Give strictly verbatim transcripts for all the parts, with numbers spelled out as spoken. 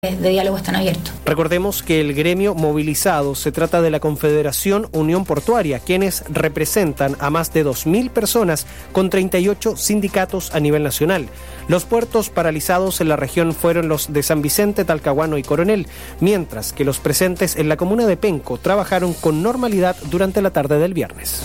de diálogo están abiertos. Recordemos que el gremio movilizado se trata de la Confederación Unión Portuaria, quienes representan a más de dos mil personas con treinta y ocho sindicatos a nivel nacional. Los puertos paralizados en la región fueron los de San Vicente, Talcahuano y Coronel, mientras que los presentes en la comuna de Penco trabajaron con normalidad durante la tarde del viernes.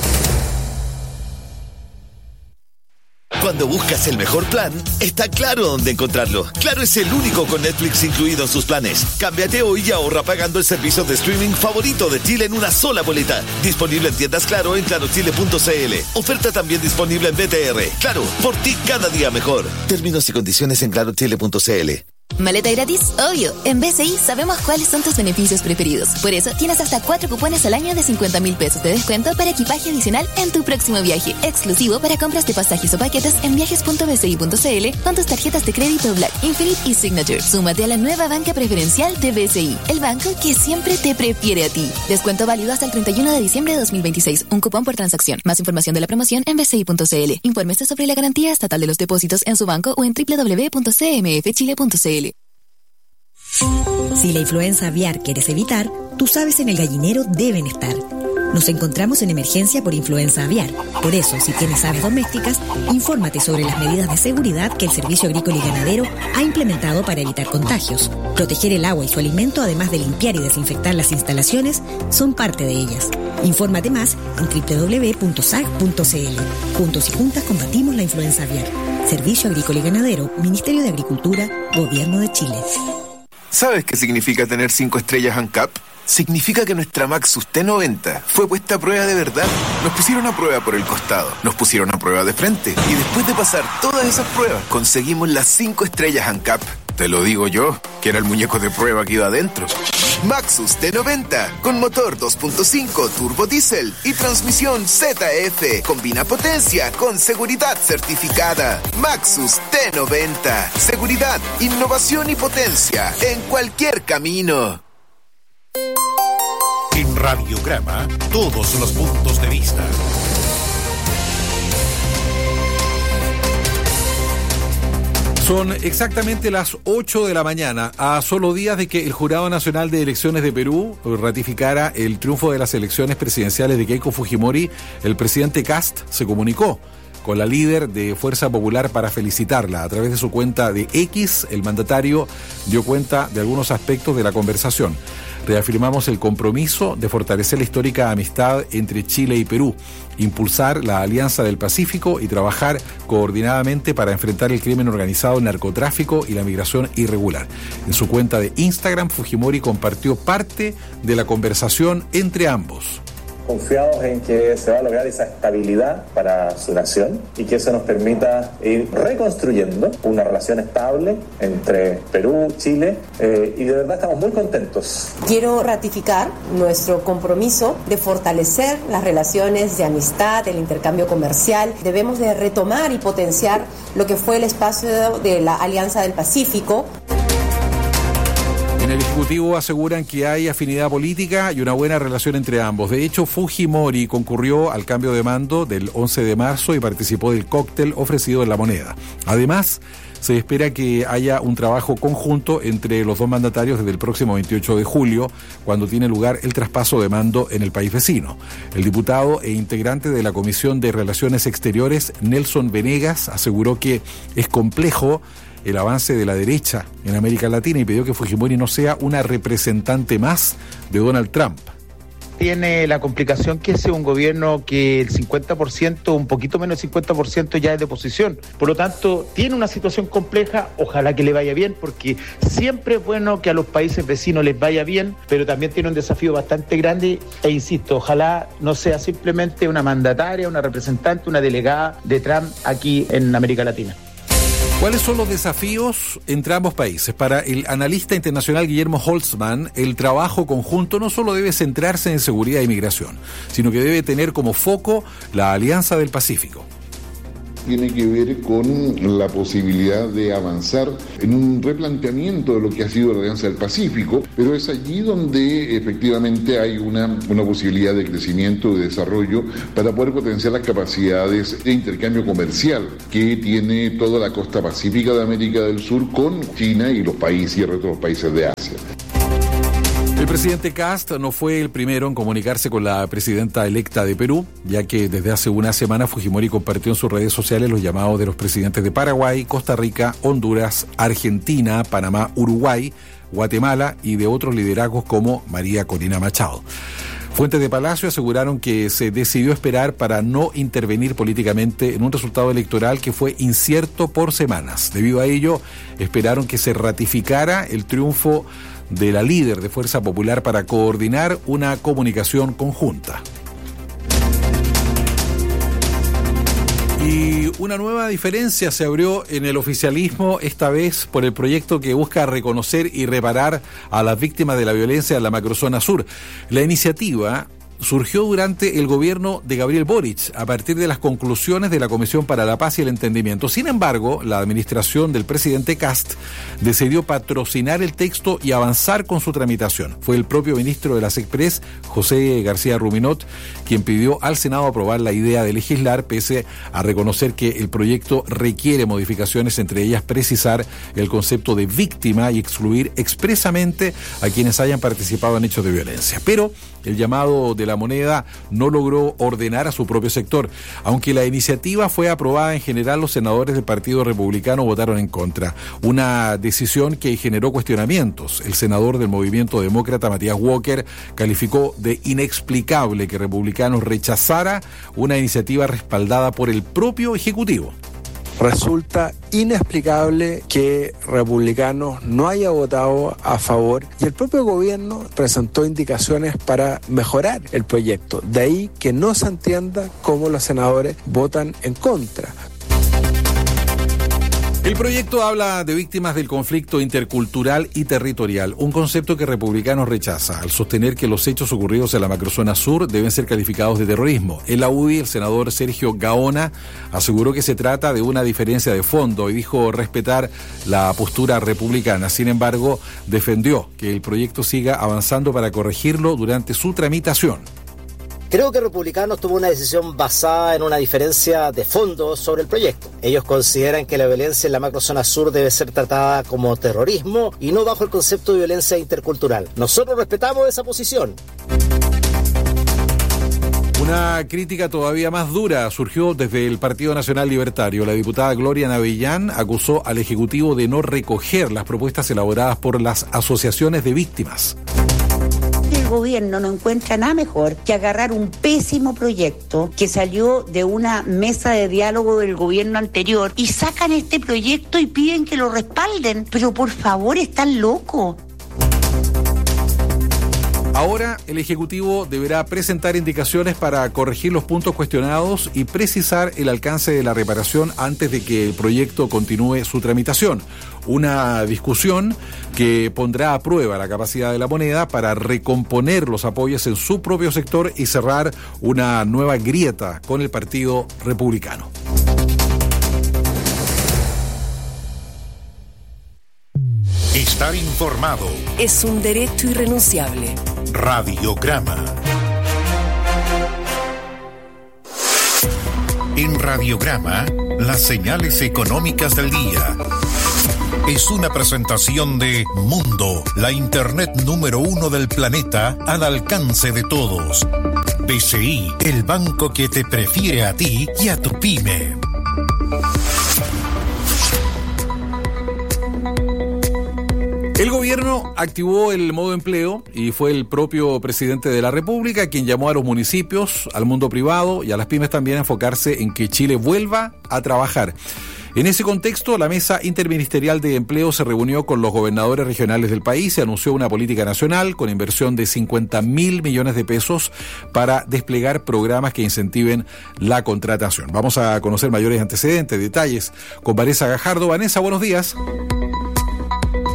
Cuando buscas el mejor plan, está claro dónde encontrarlo. Claro es el único con Netflix incluido en sus planes. Cámbiate hoy y ahorra pagando el servicio de streaming favorito de Chile en una sola boleta. Disponible en tiendas Claro en claro chile punto c l. Oferta también disponible en B T R. Claro, por ti cada día mejor. Términos y condiciones en claro chile punto c l. ¿Maleta gratis? Obvio. En B C I sabemos cuáles son tus beneficios preferidos. Por eso tienes hasta cuatro cupones al año de cincuenta mil pesos de descuento para equipaje adicional en tu próximo viaje. Exclusivo para compras de pasajes o paquetes en viajes punto b c i punto c l con tus tarjetas de crédito Black, Infinite y Signature. Súmate a la nueva banca preferencial de B C I, el banco que siempre te prefiere a ti. Descuento válido hasta el treinta y uno de diciembre de dos mil veintiséis. Un cupón por transacción. Más información de la promoción en b c i punto c l. Infórmese sobre la garantía estatal de los depósitos en su banco o en doble u doble u doble u punto c m f chile punto c l. Si la influenza aviar quieres evitar, tus aves en el gallinero deben estar. Nos encontramos en emergencia por influenza aviar. Por eso, si tienes aves domésticas, infórmate sobre las medidas de seguridad que el Servicio Agrícola y Ganadero ha implementado para evitar contagios. Proteger el agua y su alimento, además de limpiar y desinfectar las instalaciones, son parte de ellas. Infórmate más en doble u doble u doble u punto s a g punto c l. Juntos y juntas combatimos la influenza aviar. Servicio Agrícola y Ganadero, Ministerio de Agricultura, Gobierno de Chile. ¿Sabes qué significa tener cinco estrellas ANCAP? Significa que nuestra Maxus T noventa fue puesta a prueba de verdad. Nos pusieron a prueba por el costado, nos pusieron a prueba de frente y después de pasar todas esas pruebas conseguimos las cinco estrellas ANCAP. Te lo digo yo, que era el muñeco de prueba que iba adentro. Maxus T noventa, con motor dos punto cinco turbo diésel y transmisión Z F. Combina potencia con seguridad certificada. Maxus T noventa. Seguridad, innovación y potencia en cualquier camino. En Radiograma, todos los puntos de vista. Son exactamente las ocho de la mañana, a solo días de que el Jurado Nacional de Elecciones de Perú ratificara el triunfo de las elecciones presidenciales de Keiko Fujimori. El presidente Kast se comunicó con la líder de Fuerza Popular para felicitarla. A través de su cuenta de X, el mandatario dio cuenta de algunos aspectos de la conversación. Reafirmamos el compromiso de fortalecer la histórica amistad entre Chile y Perú, impulsar la Alianza del Pacífico y trabajar coordinadamente para enfrentar el crimen organizado, el narcotráfico y la migración irregular. En su cuenta de Instagram, Fujimori compartió parte de la conversación entre ambos. Confiados en que se va a lograr esa estabilidad para su nación y que eso nos permita ir reconstruyendo una relación estable entre Perú, Chile, eh, y de verdad estamos muy contentos. Quiero ratificar nuestro compromiso de fortalecer las relaciones de amistad, el intercambio comercial. Debemos de retomar y potenciar lo que fue el espacio de la Alianza del Pacífico. En el Ejecutivo aseguran que hay afinidad política y una buena relación entre ambos. De hecho, Fujimori concurrió al cambio de mando del once de marzo y participó del cóctel ofrecido en La Moneda. Además, se espera que haya un trabajo conjunto entre los dos mandatarios desde el próximo veintiocho de julio, cuando tiene lugar el traspaso de mando en el país vecino. El diputado e integrante de la Comisión de Relaciones Exteriores, Nelson Venegas, aseguró que es complejo el avance de la derecha en América Latina y pidió que Fujimori no sea una representante más de Donald Trump. Tiene la complicación que es un gobierno que el cincuenta por ciento, un poquito menos del cincuenta por ciento ya es de oposición. Por lo tanto, tiene una situación compleja, ojalá que le vaya bien, porque siempre es bueno que a los países vecinos les vaya bien, pero también tiene un desafío bastante grande e insisto, ojalá no sea simplemente una mandataria, una representante, una delegada de Trump aquí en América Latina. ¿Cuáles son los desafíos entre ambos países? Para el analista internacional Guillermo Holtzman, el trabajo conjunto no solo debe centrarse en seguridad e inmigración, sino que debe tener como foco la Alianza del Pacífico. tiene que ver con la posibilidad de avanzar en un replanteamiento de lo que ha sido la Alianza del Pacífico, pero es allí donde efectivamente hay una, una posibilidad de crecimiento y de desarrollo para poder potenciar las capacidades de intercambio comercial que tiene toda la costa pacífica de América del Sur con China y los países y el resto de los países de Asia. El presidente Kast no fue el primero en comunicarse con la presidenta electa de Perú, ya que desde hace una semana Fujimori compartió en sus redes sociales los llamados de los presidentes de Paraguay, Costa Rica, Honduras, Argentina, Panamá, Uruguay, Guatemala y de otros liderazgos como María Corina Machado. Fuentes de Palacio aseguraron que se decidió esperar para no intervenir políticamente en un resultado electoral que fue incierto por semanas. Debido a ello, esperaron que se ratificara el triunfo de la líder de Fuerza Popular para coordinar una comunicación conjunta. Y una nueva diferencia se abrió en el oficialismo, esta vez por el proyecto que busca reconocer y reparar a las víctimas de la violencia en la macrozona sur. La iniciativa surgió durante el gobierno de Gabriel Boric, a partir de las conclusiones de la Comisión para la Paz y el Entendimiento. Sin embargo, la administración del presidente Kast decidió patrocinar el texto y avanzar con su tramitación. Fue el propio ministro de las Express, José García Ruminot, quien pidió al Senado aprobar la idea de legislar, pese a reconocer que el proyecto requiere modificaciones, entre ellas precisar el concepto de víctima y excluir expresamente a quienes hayan participado en hechos de violencia. Pero el llamado de la moneda no logró ordenar a su propio sector. Aunque la iniciativa fue aprobada en general, los senadores del Partido Republicano votaron en contra. Una decisión que generó cuestionamientos. El senador del Movimiento Demócrata, Matías Walker, calificó de inexplicable que Republicanos rechazara una iniciativa respaldada por el propio Ejecutivo. Resulta inexplicable que Republicanos no haya votado a favor y el propio gobierno presentó indicaciones para mejorar el proyecto. De ahí que no se entienda cómo los senadores votan en contra. El proyecto habla de víctimas del conflicto intercultural y territorial, un concepto que Republicanos rechaza, al sostener que los hechos ocurridos en la macrozona sur deben ser calificados de terrorismo. En la U D I, el senador Sergio Gaona aseguró que se trata de una diferencia de fondo y dijo respetar la postura republicana. Sin embargo, defendió que el proyecto siga avanzando para corregirlo durante su tramitación. Creo que Republicanos tuvo una decisión basada en una diferencia de fondo sobre el proyecto. Ellos consideran que la violencia en la macrozona sur debe ser tratada como terrorismo y no bajo el concepto de violencia intercultural. Nosotros respetamos esa posición. Una crítica todavía más dura surgió desde el Partido Nacional Libertario. La diputada Gloria Navellán acusó al Ejecutivo de no recoger las propuestas elaboradas por las asociaciones de víctimas. El gobierno no encuentra nada mejor que agarrar un pésimo proyecto que salió de una mesa de diálogo del gobierno anterior y sacan este proyecto y piden que lo respalden. Pero por favor, están locos. Ahora el Ejecutivo deberá presentar indicaciones para corregir los puntos cuestionados y precisar el alcance de la reparación antes de que el proyecto continúe su tramitación. Una discusión que pondrá a prueba la capacidad de la moneda para recomponer los apoyos en su propio sector y cerrar una nueva grieta con el Partido Republicano. Estar informado es un derecho irrenunciable. Radiograma. En Radiograma, las señales económicas del día. Es una presentación de Mundo, la internet número uno del planeta al alcance de todos. B C I, el banco que te prefiere a ti y a tu pyme. El gobierno activó el modo empleo y fue el propio presidente de la República quien llamó a los municipios, al mundo privado y a las pymes también a enfocarse en que Chile vuelva a trabajar. En ese contexto, la Mesa Interministerial de Empleo se reunió con los gobernadores regionales del país y anunció una política nacional con inversión de cincuenta mil millones de pesos para desplegar programas que incentiven la contratación. Vamos a conocer mayores antecedentes, detalles con Vanessa Gajardo. Vanessa, buenos días. ¿Cómo están?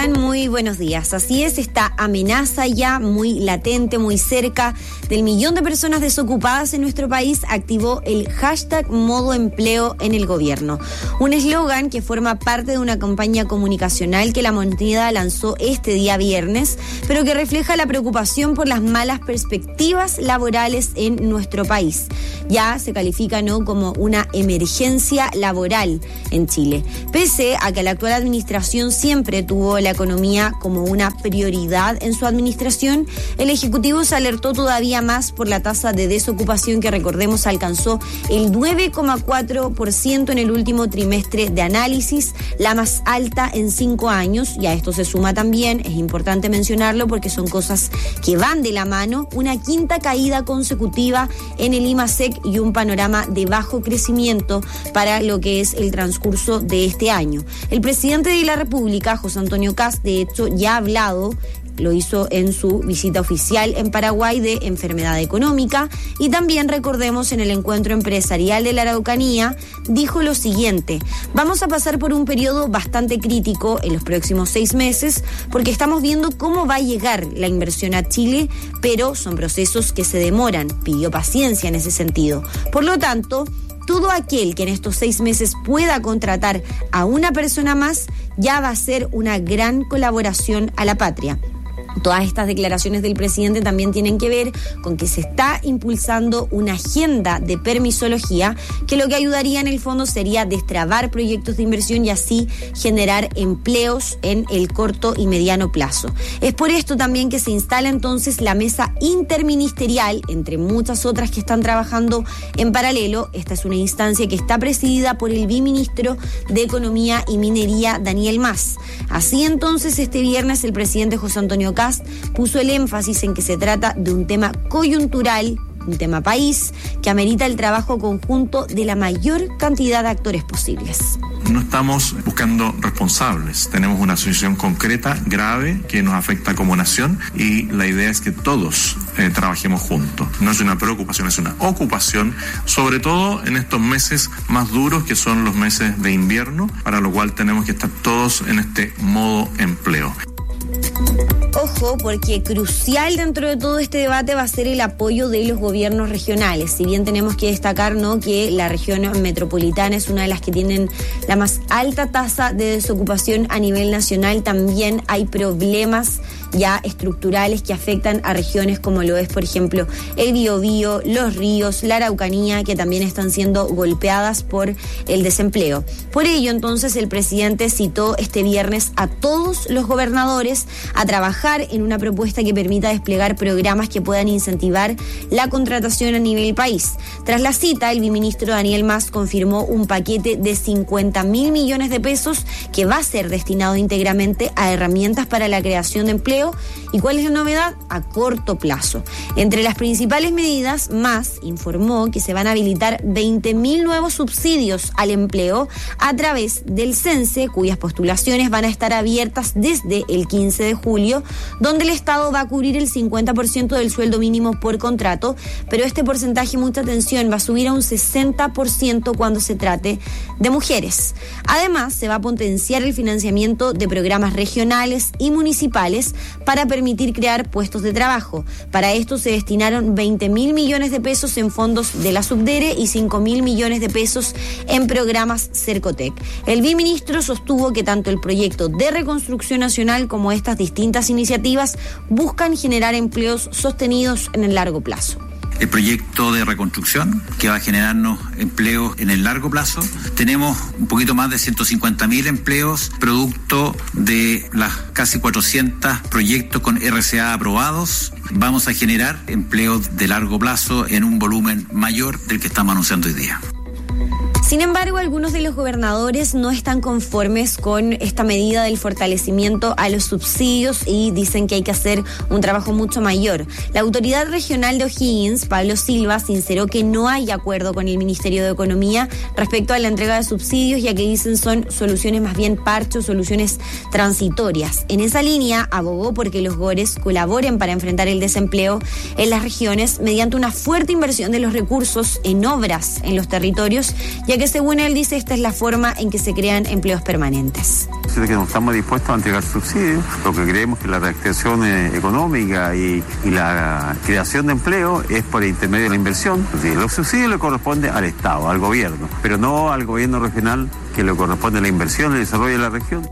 están? Muy buenos días. Así es, esta amenaza ya muy latente, muy cerca del millón de personas desocupadas en nuestro país activó el hashtag modo empleo en el gobierno. Un eslogan que forma parte de una campaña comunicacional que la moneda lanzó este día viernes, pero que refleja la preocupación por las malas perspectivas laborales en nuestro país. Ya se califica, ¿no?, como una emergencia laboral en Chile. Pese a que la actual administración siempre tuvo la economía como una prioridad en su administración, el Ejecutivo se alertó todavía más por la tasa de desocupación que, recordemos, alcanzó el nueve coma cuatro por ciento en el último trimestre de análisis, la más alta en cinco años, y a esto se suma también, es importante mencionarlo porque son cosas que van de la mano, una quinta caída consecutiva en el IMASEC y un panorama de bajo crecimiento para lo que es el transcurso de este año. El presidente de la República, José Antonio Kast, de hecho, ya ha hablado, lo hizo en su visita oficial en Paraguay, de enfermedad económica, y también, recordemos, en el encuentro empresarial de la Araucanía, dijo lo siguiente: vamos a pasar por un periodo bastante crítico en los próximos seis meses porque estamos viendo cómo va a llegar la inversión a Chile, pero son procesos que se demoran, pidió paciencia en ese sentido. Por lo tanto, todo aquel que en estos seis meses pueda contratar a una persona más ya va a ser una gran colaboración a la patria. Todas estas declaraciones del presidente también tienen que ver con que se está impulsando una agenda de permisología que lo que ayudaría en el fondo sería destrabar proyectos de inversión y así generar empleos en el corto y mediano plazo. Es por esto también que se instala entonces la mesa interministerial, entre muchas otras que están trabajando en paralelo. Esta es una instancia que está presidida por el viceministro de Economía y Minería, Daniel Mas. Así entonces, este viernes el presidente José Antonio Kast puso el énfasis en que se trata de un tema coyuntural, un tema país, que amerita el trabajo conjunto de la mayor cantidad de actores posibles. No estamos buscando responsables, tenemos una situación concreta, grave, que nos afecta como nación, y la idea es que todos eh, trabajemos juntos. No es una preocupación, es una ocupación, sobre todo en estos meses más duros, que son los meses de invierno, para lo cual tenemos que estar todos en este modo empleo. Ojo, porque crucial dentro de todo este debate va a ser el apoyo de los gobiernos regionales. Si bien tenemos que destacar, ¿no?, que la región metropolitana es una de las que tienen la más alta tasa de desocupación a nivel nacional, también hay problemas ya estructurales que afectan a regiones como lo es, por ejemplo, el Biobío, los ríos, la Araucanía, que también están siendo golpeadas por el desempleo. Por ello, entonces, el presidente citó este viernes a todos los gobernadores a trabajar en una propuesta que permita desplegar programas que puedan incentivar la contratación a nivel país. Tras la cita, el viceministro Daniel Mas confirmó un paquete de cincuenta mil millones de pesos que va a ser destinado íntegramente a herramientas para la creación de empleo. ¿Y cuál es la novedad? A corto plazo. Entre las principales medidas, Mas informó que se van a habilitar veinte mil nuevos subsidios al empleo a través del CENSE, cuyas postulaciones van a estar abiertas desde el quince de julio, donde el Estado va a cubrir el cincuenta por ciento del sueldo mínimo por contrato, pero este porcentaje, mucha atención, va a subir a un sesenta por ciento cuando se trate de mujeres. Además, se va a potenciar el financiamiento de programas regionales y municipales para permitir crear puestos de trabajo. Para esto se destinaron veinte mil millones de pesos en fondos de la Subdere y cinco mil millones de pesos en programas Cercotec. El viceministro sostuvo que tanto el proyecto de reconstrucción nacional como estas distintas iniciativas buscan generar empleos sostenidos en el largo plazo. El proyecto de reconstrucción que va a generarnos empleos en el largo plazo. Tenemos un poquito más de ciento cincuenta mil empleos producto de las casi cuatrocientos proyectos con R C A aprobados. Vamos a generar empleos de largo plazo en un volumen mayor del que estamos anunciando hoy día. Sin embargo, algunos de los gobernadores no están conformes con esta medida del fortalecimiento a los subsidios y dicen que hay que hacer un trabajo mucho mayor. La autoridad regional de O'Higgins, Pablo Silva, sinceró que no hay acuerdo con el Ministerio de Economía respecto a la entrega de subsidios, ya que dicen son soluciones más bien parche o soluciones transitorias. En esa línea, abogó porque los GORES colaboren para enfrentar el desempleo en las regiones mediante una fuerte inversión de los recursos en obras en los territorios, ya ya que según él dice esta es la forma en que se crean empleos permanentes. Que no estamos dispuestos a entregar subsidios, lo que creemos que la reactivación económica y, y la creación de empleo es por intermedio de la inversión. Los subsidios le corresponden al Estado, al gobierno, pero no al gobierno regional, que le corresponde la inversión y el desarrollo de la región.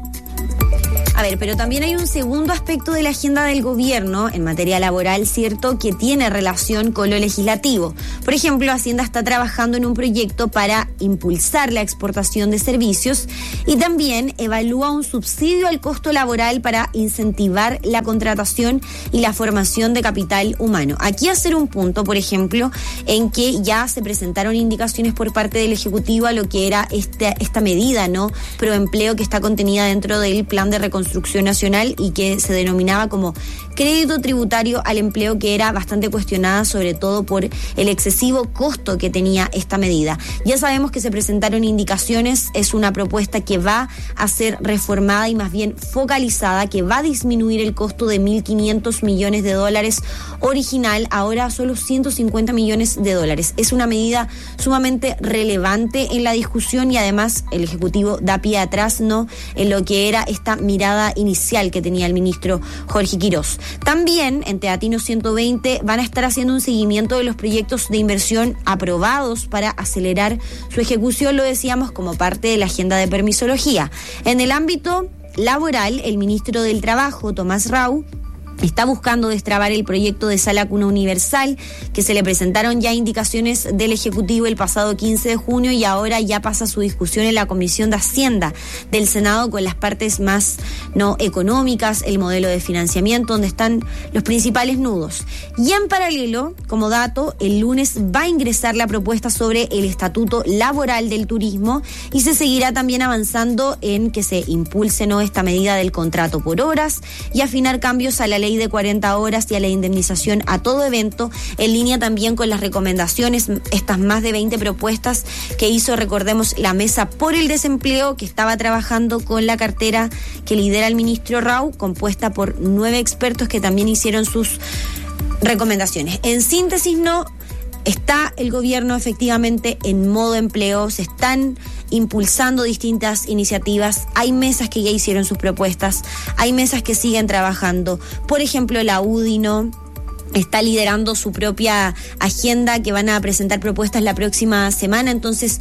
A ver, pero también hay un segundo aspecto de la agenda del gobierno en materia laboral, ¿cierto?, que tiene relación con lo legislativo. Por ejemplo, Hacienda está trabajando en un proyecto para impulsar la exportación de servicios y también evalúa un subsidio al costo laboral para incentivar la contratación y la formación de capital humano. Aquí hacer un punto, por ejemplo, en que ya se presentaron indicaciones por parte del Ejecutivo a lo que era esta, esta medida, ¿no?, proempleo, que está contenida dentro del Plan de Reconstrucción Nacional y que se denominaba como crédito tributario al empleo, que era bastante cuestionada sobre todo por el excesivo costo que tenía esta medida. Ya sabemos que se presentaron indicaciones, es una propuesta que va a ser reformada y más bien focalizada, que va a disminuir el costo de mil quinientos millones de dólares original, ahora solo ciento cincuenta millones de dólares. Es una medida sumamente relevante en la discusión y además el Ejecutivo da pie atrás, ¿no?, en lo que era esta mirada inicial que tenía el ministro Jorge Quirós. También en Teatino ciento veinte van a estar haciendo un seguimiento de los proyectos de inversión aprobados para acelerar su ejecución, lo decíamos, como parte de la agenda de permisología. En el ámbito laboral, el ministro del Trabajo, Tomás Rau, está buscando destrabar el proyecto de Sala Cuna Universal, que se le presentaron ya indicaciones del Ejecutivo el pasado quince de junio y ahora ya pasa su discusión en la Comisión de Hacienda del Senado con las partes más no económicas, el modelo de financiamiento, donde están los principales nudos. Y en paralelo, como dato, el lunes va a ingresar la propuesta sobre el Estatuto Laboral del Turismo y se seguirá también avanzando en que se impulse no esta medida del contrato por horas y afinar cambios a la ley de cuarenta horas y a la indemnización a todo evento, en línea también con las recomendaciones, estas más de veinte propuestas que hizo, recordemos, la Mesa por el Desempleo, que estaba trabajando con la cartera que lidera el ministro Rau, compuesta por nueve expertos que también hicieron sus recomendaciones. En síntesis, no está el gobierno efectivamente en modo empleo, se están impulsando distintas iniciativas, hay mesas que ya hicieron sus propuestas, hay mesas que siguen trabajando, por ejemplo la UDINO está liderando su propia agenda, que van a presentar propuestas la próxima semana, entonces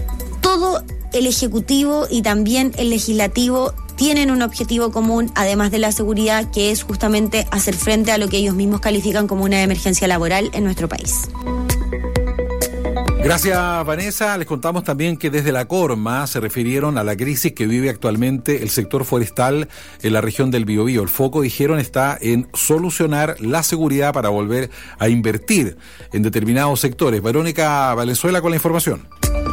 todo el Ejecutivo y también el Legislativo tienen un objetivo común, además de la seguridad, que es justamente hacer frente a lo que ellos mismos califican como una emergencia laboral en nuestro país. Gracias, Vanessa. Les contamos también que desde la Corma se refirieron a la crisis que vive actualmente el sector forestal en la región del Biobío. El foco, dijeron, está en solucionar la seguridad para volver a invertir en determinados sectores. Verónica Valenzuela con la información.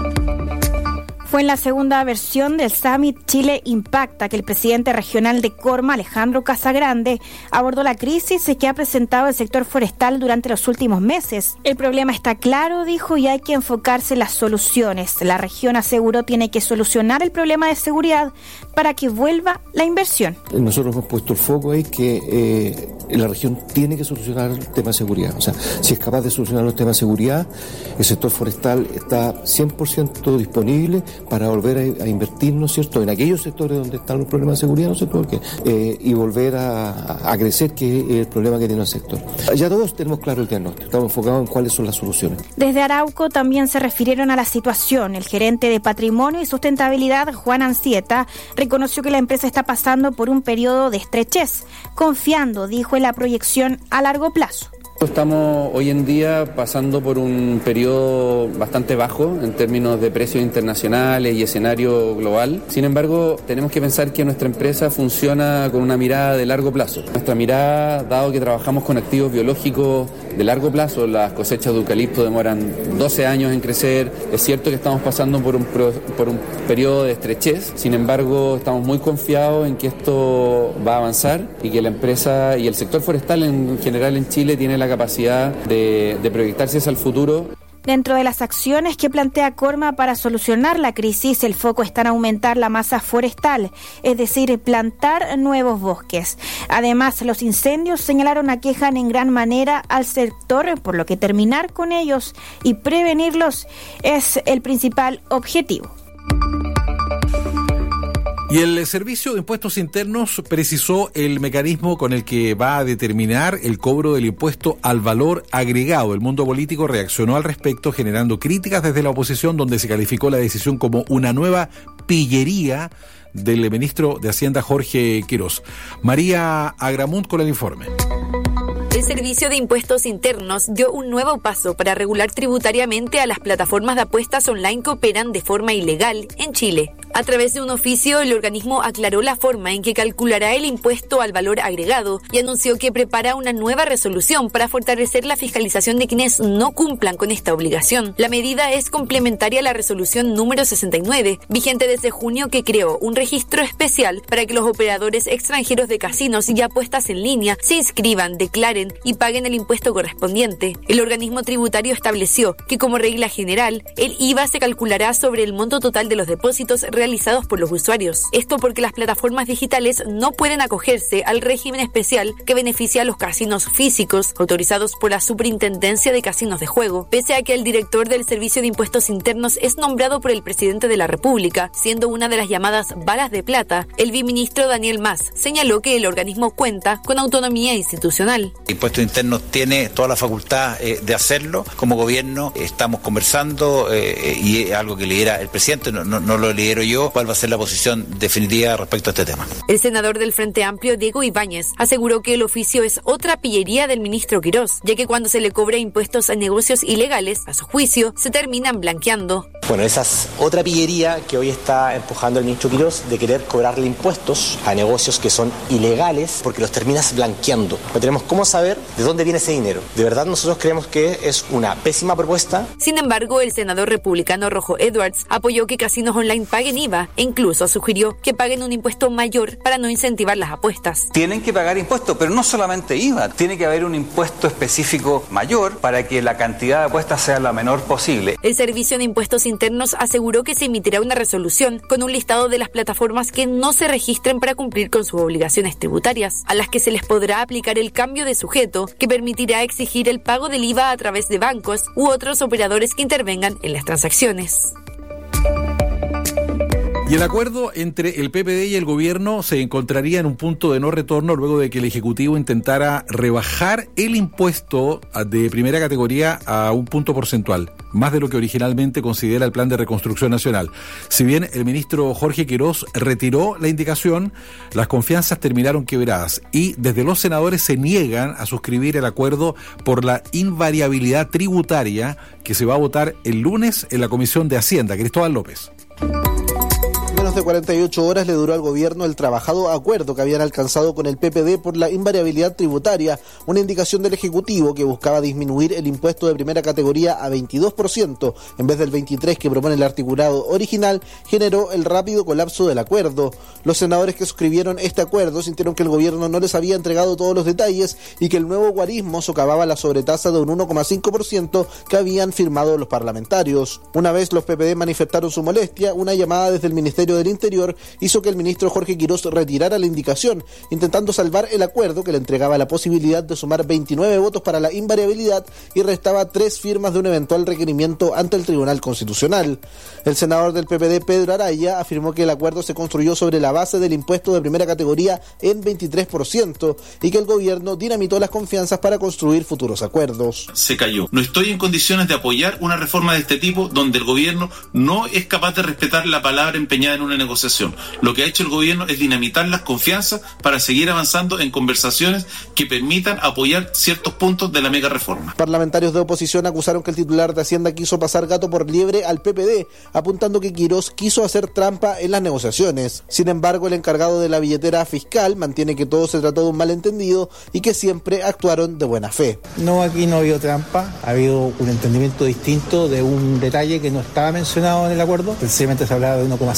Fue en la segunda versión del Summit Chile Impacta que el presidente regional de Corma, Alejandro Casagrande, abordó la crisis que ha presentado el sector forestal durante los últimos meses. El problema está claro, dijo, y hay que enfocarse en las soluciones. La región, aseguró, tiene que solucionar el problema de seguridad para que vuelva la inversión. Nosotros hemos puesto el foco ahí que eh, la región tiene que solucionar el tema de seguridad. O sea, si es capaz de solucionar los temas de seguridad, el sector forestal está cien por ciento disponible para volver a, a invertir, ¿no es cierto?, en aquellos sectores donde están los problemas de seguridad, ¿no es cierto?, porque, eh, y volver a, a crecer, que es el problema que tiene el sector. Ya todos tenemos claro el diagnóstico, estamos enfocados en cuáles son las soluciones. Desde Arauco también se refirieron a la situación. El gerente de Patrimonio y Sustentabilidad, Juan Ancieta, reconoció que la empresa está pasando por un periodo de estrechez, confiando, dijo, en la proyección a largo plazo. Estamos hoy en día pasando por un periodo bastante bajo en términos de precios internacionales y escenario global. Sin embargo, tenemos que pensar que nuestra empresa funciona con una mirada de largo plazo. Nuestra mirada, dado que trabajamos con activos biológicos de largo plazo, las cosechas de eucalipto demoran doce años en crecer. Es cierto que estamos pasando por un, por un periodo de estrechez. Sin embargo, estamos muy confiados en que esto va a avanzar y que la empresa y el sector forestal en general en Chile tiene la capacidad de, de proyectarse hacia el futuro. Dentro de las acciones que plantea Corma para solucionar la crisis, el foco está en aumentar la masa forestal, es decir, plantar nuevos bosques. Además, los incendios, señalaron, aquejan en gran manera al sector, por lo que terminar con ellos y prevenirlos es el principal objetivo. Y el Servicio de Impuestos Internos precisó el mecanismo con el que va a determinar el cobro del impuesto al valor agregado. El mundo político reaccionó al respecto, generando críticas desde la oposición, donde se calificó la decisión como una nueva pillería del ministro de Hacienda, Jorge Quirós. María Agramunt con el informe. El Servicio de Impuestos Internos dio un nuevo paso para regular tributariamente a las plataformas de apuestas online que operan de forma ilegal en Chile. A través de un oficio, el organismo aclaró la forma en que calculará el impuesto al valor agregado y anunció que prepara una nueva resolución para fortalecer la fiscalización de quienes no cumplan con esta obligación. La medida es complementaria a la resolución número sesenta y nueve, vigente desde junio, que creó un registro especial para que los operadores extranjeros de casinos y apuestas en línea se inscriban, declaren y paguen el impuesto correspondiente. El organismo tributario estableció que, como regla general, el I V A se calculará sobre el monto total de los depósitos realizados por los usuarios. Esto porque las plataformas digitales no pueden acogerse al régimen especial que beneficia a los casinos físicos autorizados por la Superintendencia de Casinos de Juego, pese a que el director del Servicio de Impuestos Internos es nombrado por el presidente de la República, siendo una de las llamadas balas de plata. El viceministro Daniel Mas señaló que el organismo cuenta con autonomía institucional. Impuestos Internos tiene toda la facultad eh, de hacerlo. Como gobierno eh, estamos conversando eh, y es algo que lidera el presidente, no, no, no lo lidero yo. ¿Cuál va a ser la posición definitiva respecto a este tema? El senador del Frente Amplio, Diego Ibáñez, aseguró que el oficio es otra pillería del ministro Quirós, ya que cuando se le cobra impuestos a negocios ilegales, a su juicio, se terminan blanqueando. Bueno, esa es otra pillería que hoy está empujando el ministro Quirós, de querer cobrarle impuestos a negocios que son ilegales porque los terminas blanqueando. No tenemos cómo saber de dónde viene ese dinero. De verdad, nosotros creemos que es una pésima propuesta. Sin embargo, el senador republicano Rojo Edwards apoyó que casinos online paguen I V A e incluso sugirió que paguen un impuesto mayor para no incentivar las apuestas. Tienen que pagar impuestos, pero no solamente I V A. Tiene que haber un impuesto específico mayor para que la cantidad de apuestas sea la menor posible. El Servicio de Impuestos Internos aseguró que se emitirá una resolución con un listado de las plataformas que no se registren para cumplir con sus obligaciones tributarias, a las que se les podrá aplicar el cambio de sujeto que permitirá exigir el pago del I V A a través de bancos u otros operadores que intervengan en las transacciones. Y el acuerdo entre el P P D y el gobierno se encontraría en un punto de no retorno luego de que el Ejecutivo intentara rebajar el impuesto de primera categoría a un punto porcentual, más de lo que originalmente considera el Plan de Reconstrucción Nacional. Si bien el ministro Jorge Quirós retiró la indicación, las confianzas terminaron quebradas y desde los senadores se niegan a suscribir el acuerdo por la invariabilidad tributaria que se va a votar el lunes en la Comisión de Hacienda. Cristóbal López. Menos de cuarenta y ocho horas le duró al gobierno el trabajado acuerdo que habían alcanzado con el P P D por la invariabilidad tributaria, una indicación del Ejecutivo que buscaba disminuir el impuesto de primera categoría a veintidós por ciento en vez del veintitrés por ciento que propone el articulado original, generó el rápido colapso del acuerdo. Los senadores que suscribieron este acuerdo sintieron que el gobierno no les había entregado todos los detalles y que el nuevo guarismo socavaba la sobretasa de un uno coma cinco por ciento que habían firmado los parlamentarios. Una vez los P P D manifestaron su molestia, una llamada desde el Ministerio del Interior hizo que el ministro Jorge Quirós retirara la indicación, intentando salvar el acuerdo que le entregaba la posibilidad de sumar veintinueve votos para la invariabilidad y restaba tres firmas de un eventual requerimiento ante el Tribunal Constitucional. El senador del P P D, Pedro Araya, afirmó que el acuerdo se construyó sobre la base del impuesto de primera categoría en veintitrés por ciento y que el gobierno dinamitó las confianzas para construir futuros acuerdos. Se cayó. No estoy en condiciones de apoyar una reforma de este tipo donde el gobierno no es capaz de respetar la palabra empeñada en una negociación. Lo que ha hecho el gobierno es dinamitar las confianzas para seguir avanzando en conversaciones que permitan apoyar ciertos puntos de la mega reforma. Parlamentarios de oposición acusaron que el titular de Hacienda quiso pasar gato por liebre al P P D, apuntando que Quirós quiso hacer trampa en las negociaciones. Sin embargo, el encargado de la billetera fiscal mantiene que todo se trató de un malentendido y que siempre actuaron de buena fe. No, aquí no ha habido trampa, ha habido un entendimiento distinto de un detalle que no estaba mencionado en el acuerdo. Precisamente se hablaba de uno coma cinco puntos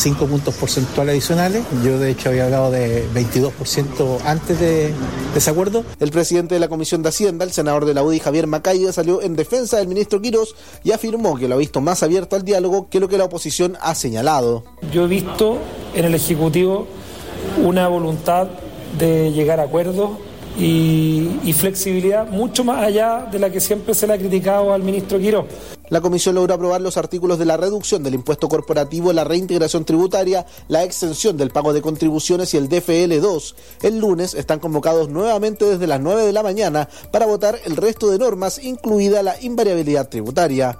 puntos porcentuales adicionales. Yo de hecho había hablado de veintidós por ciento antes de, de ese acuerdo. El presidente de la Comisión de Hacienda, el senador de la U D I, Javier Macaya, salió en defensa del ministro Quirós y afirmó que lo ha visto más abierto al diálogo que lo que la oposición ha señalado. Yo he visto en el Ejecutivo una voluntad de llegar a acuerdos y, y flexibilidad mucho más allá de la que siempre se le ha criticado al ministro Quirós. La comisión logró aprobar los artículos de la reducción del impuesto corporativo, la reintegración tributaria, la exención del pago de contribuciones y el D F L dos. El lunes están convocados nuevamente desde las nueve de la mañana para votar el resto de normas, incluida la invariabilidad tributaria.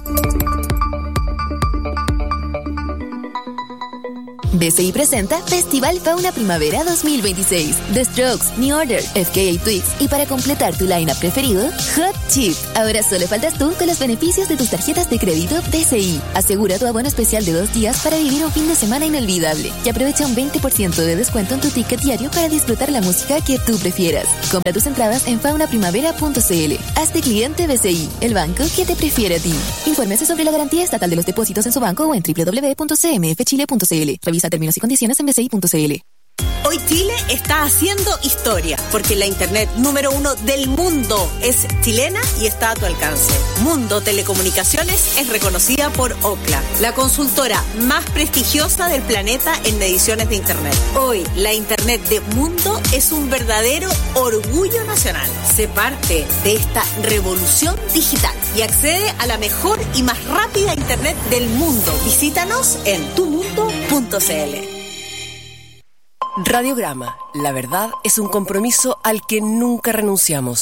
B C I presenta Festival Fauna Primavera dos mil veintiséis. The Strokes, New Order, F K A Twigs y para completar tu line-up preferido, Hot Chip. Ahora solo faltas tú con los beneficios de tus tarjetas de crédito B C I. Asegura tu abono especial de dos días para vivir un fin de semana inolvidable y aprovecha un veinte por ciento de descuento en tu ticket diario para disfrutar la música que tú prefieras. Compra tus entradas en fauna primavera punto c l. Hazte cliente B C I, el banco que te prefiere a ti. Infórmese sobre la garantía estatal de los depósitos en su banco o en doble u doble u doble u punto c m f chile punto c l. Revisa términos y condiciones en b c i punto c l. Hoy Chile está haciendo historia, porque la internet número uno del mundo es chilena y está a tu alcance. Mundo Telecomunicaciones es reconocida por Ookla, la consultora más prestigiosa del planeta en mediciones de internet. Hoy, la internet de Mundo es un verdadero orgullo nacional. Sé parte de esta revolución digital y accede a la mejor y más rápida internet del mundo. Visítanos en tu mundo punto c l. Radiograma. La verdad es un compromiso al que nunca renunciamos.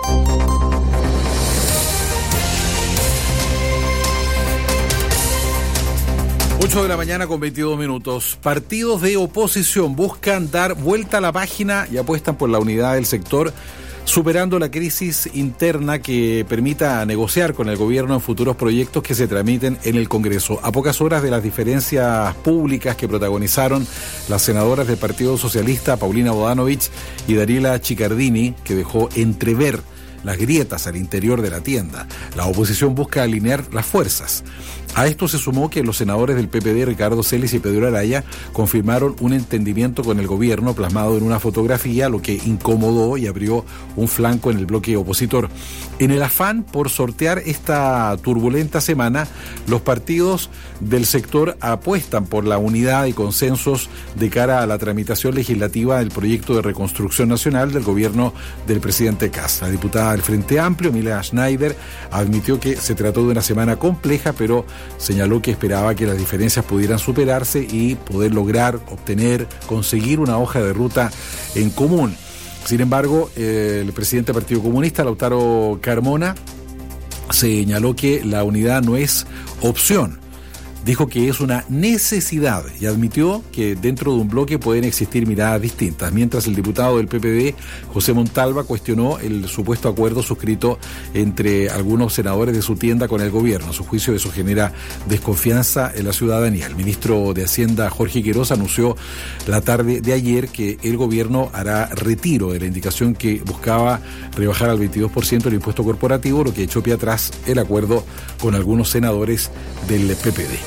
ocho de la mañana con veintidós minutos. Partidos de oposición buscan dar vuelta a la página y apuestan por la unidad del sector, superando la crisis interna que permita negociar con el gobierno en futuros proyectos que se tramiten en el Congreso. A pocas horas de las diferencias públicas que protagonizaron las senadoras del Partido Socialista, Paulina Bodanovich y Dariela Chiccardini, que dejó entrever las grietas al interior de la tienda, la oposición busca alinear las fuerzas. A esto se sumó que los senadores del P P D, Ricardo Celis y Pedro Araya, confirmaron un entendimiento con el gobierno plasmado en una fotografía, lo que incomodó y abrió un flanco en el bloque opositor. En el afán por sortear esta turbulenta semana, los partidos del sector apuestan por la unidad y consensos de cara a la tramitación legislativa del proyecto de reconstrucción nacional del gobierno del presidente Kast. La diputada del Frente Amplio, Emilia Schneider, admitió que se trató de una semana compleja, pero señaló que esperaba que las diferencias pudieran superarse y poder lograr, obtener, conseguir una hoja de ruta en común. Sin embargo, el presidente del Partido Comunista, Lautaro Carmona, señaló que la unidad no es opción. Dijo que es una necesidad y admitió que dentro de un bloque pueden existir miradas distintas, mientras el diputado del P P D, José Montalva, cuestionó el supuesto acuerdo suscrito entre algunos senadores de su tienda con el gobierno. A su juicio, eso genera desconfianza en la ciudadanía. El ministro de Hacienda, Jorge Quirós, anunció la tarde de ayer que el gobierno hará retiro de la indicación que buscaba rebajar al veintidós por ciento el impuesto corporativo, lo que echó pie atrás el acuerdo con algunos senadores del P P D.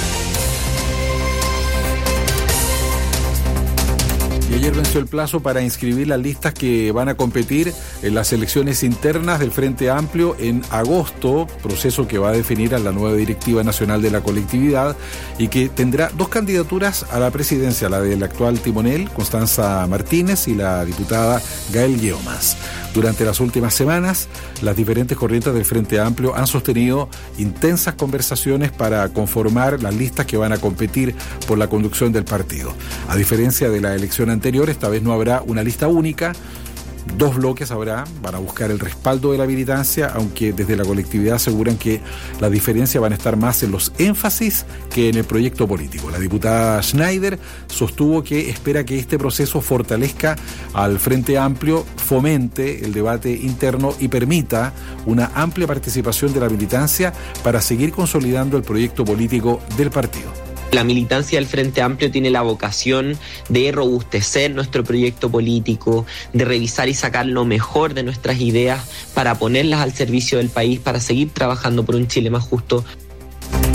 Y ayer venció el plazo para inscribir las listas que van a competir en las elecciones internas del Frente Amplio en agosto, proceso que va a definir a la nueva directiva nacional de la colectividad y que tendrá dos candidaturas a la presidencia, la del actual timonel, Constanza Martínez, y la diputada Gael Yeomas. Durante las últimas semanas, las diferentes corrientes del Frente Amplio han sostenido intensas conversaciones para conformar las listas que van a competir por la conducción del partido. A diferencia de la elección anterior, esta vez no habrá una lista única. Dos bloques habrá, van a buscar el respaldo de la militancia, aunque desde la colectividad aseguran que las diferencias van a estar más en los énfasis que en el proyecto político. La diputada Schneider sostuvo que espera que este proceso fortalezca al Frente Amplio, fomente el debate interno y permita una amplia participación de la militancia para seguir consolidando el proyecto político del partido. La militancia del Frente Amplio tiene la vocación de robustecer nuestro proyecto político, de revisar y sacar lo mejor de nuestras ideas para ponerlas al servicio del país, para seguir trabajando por un Chile más justo.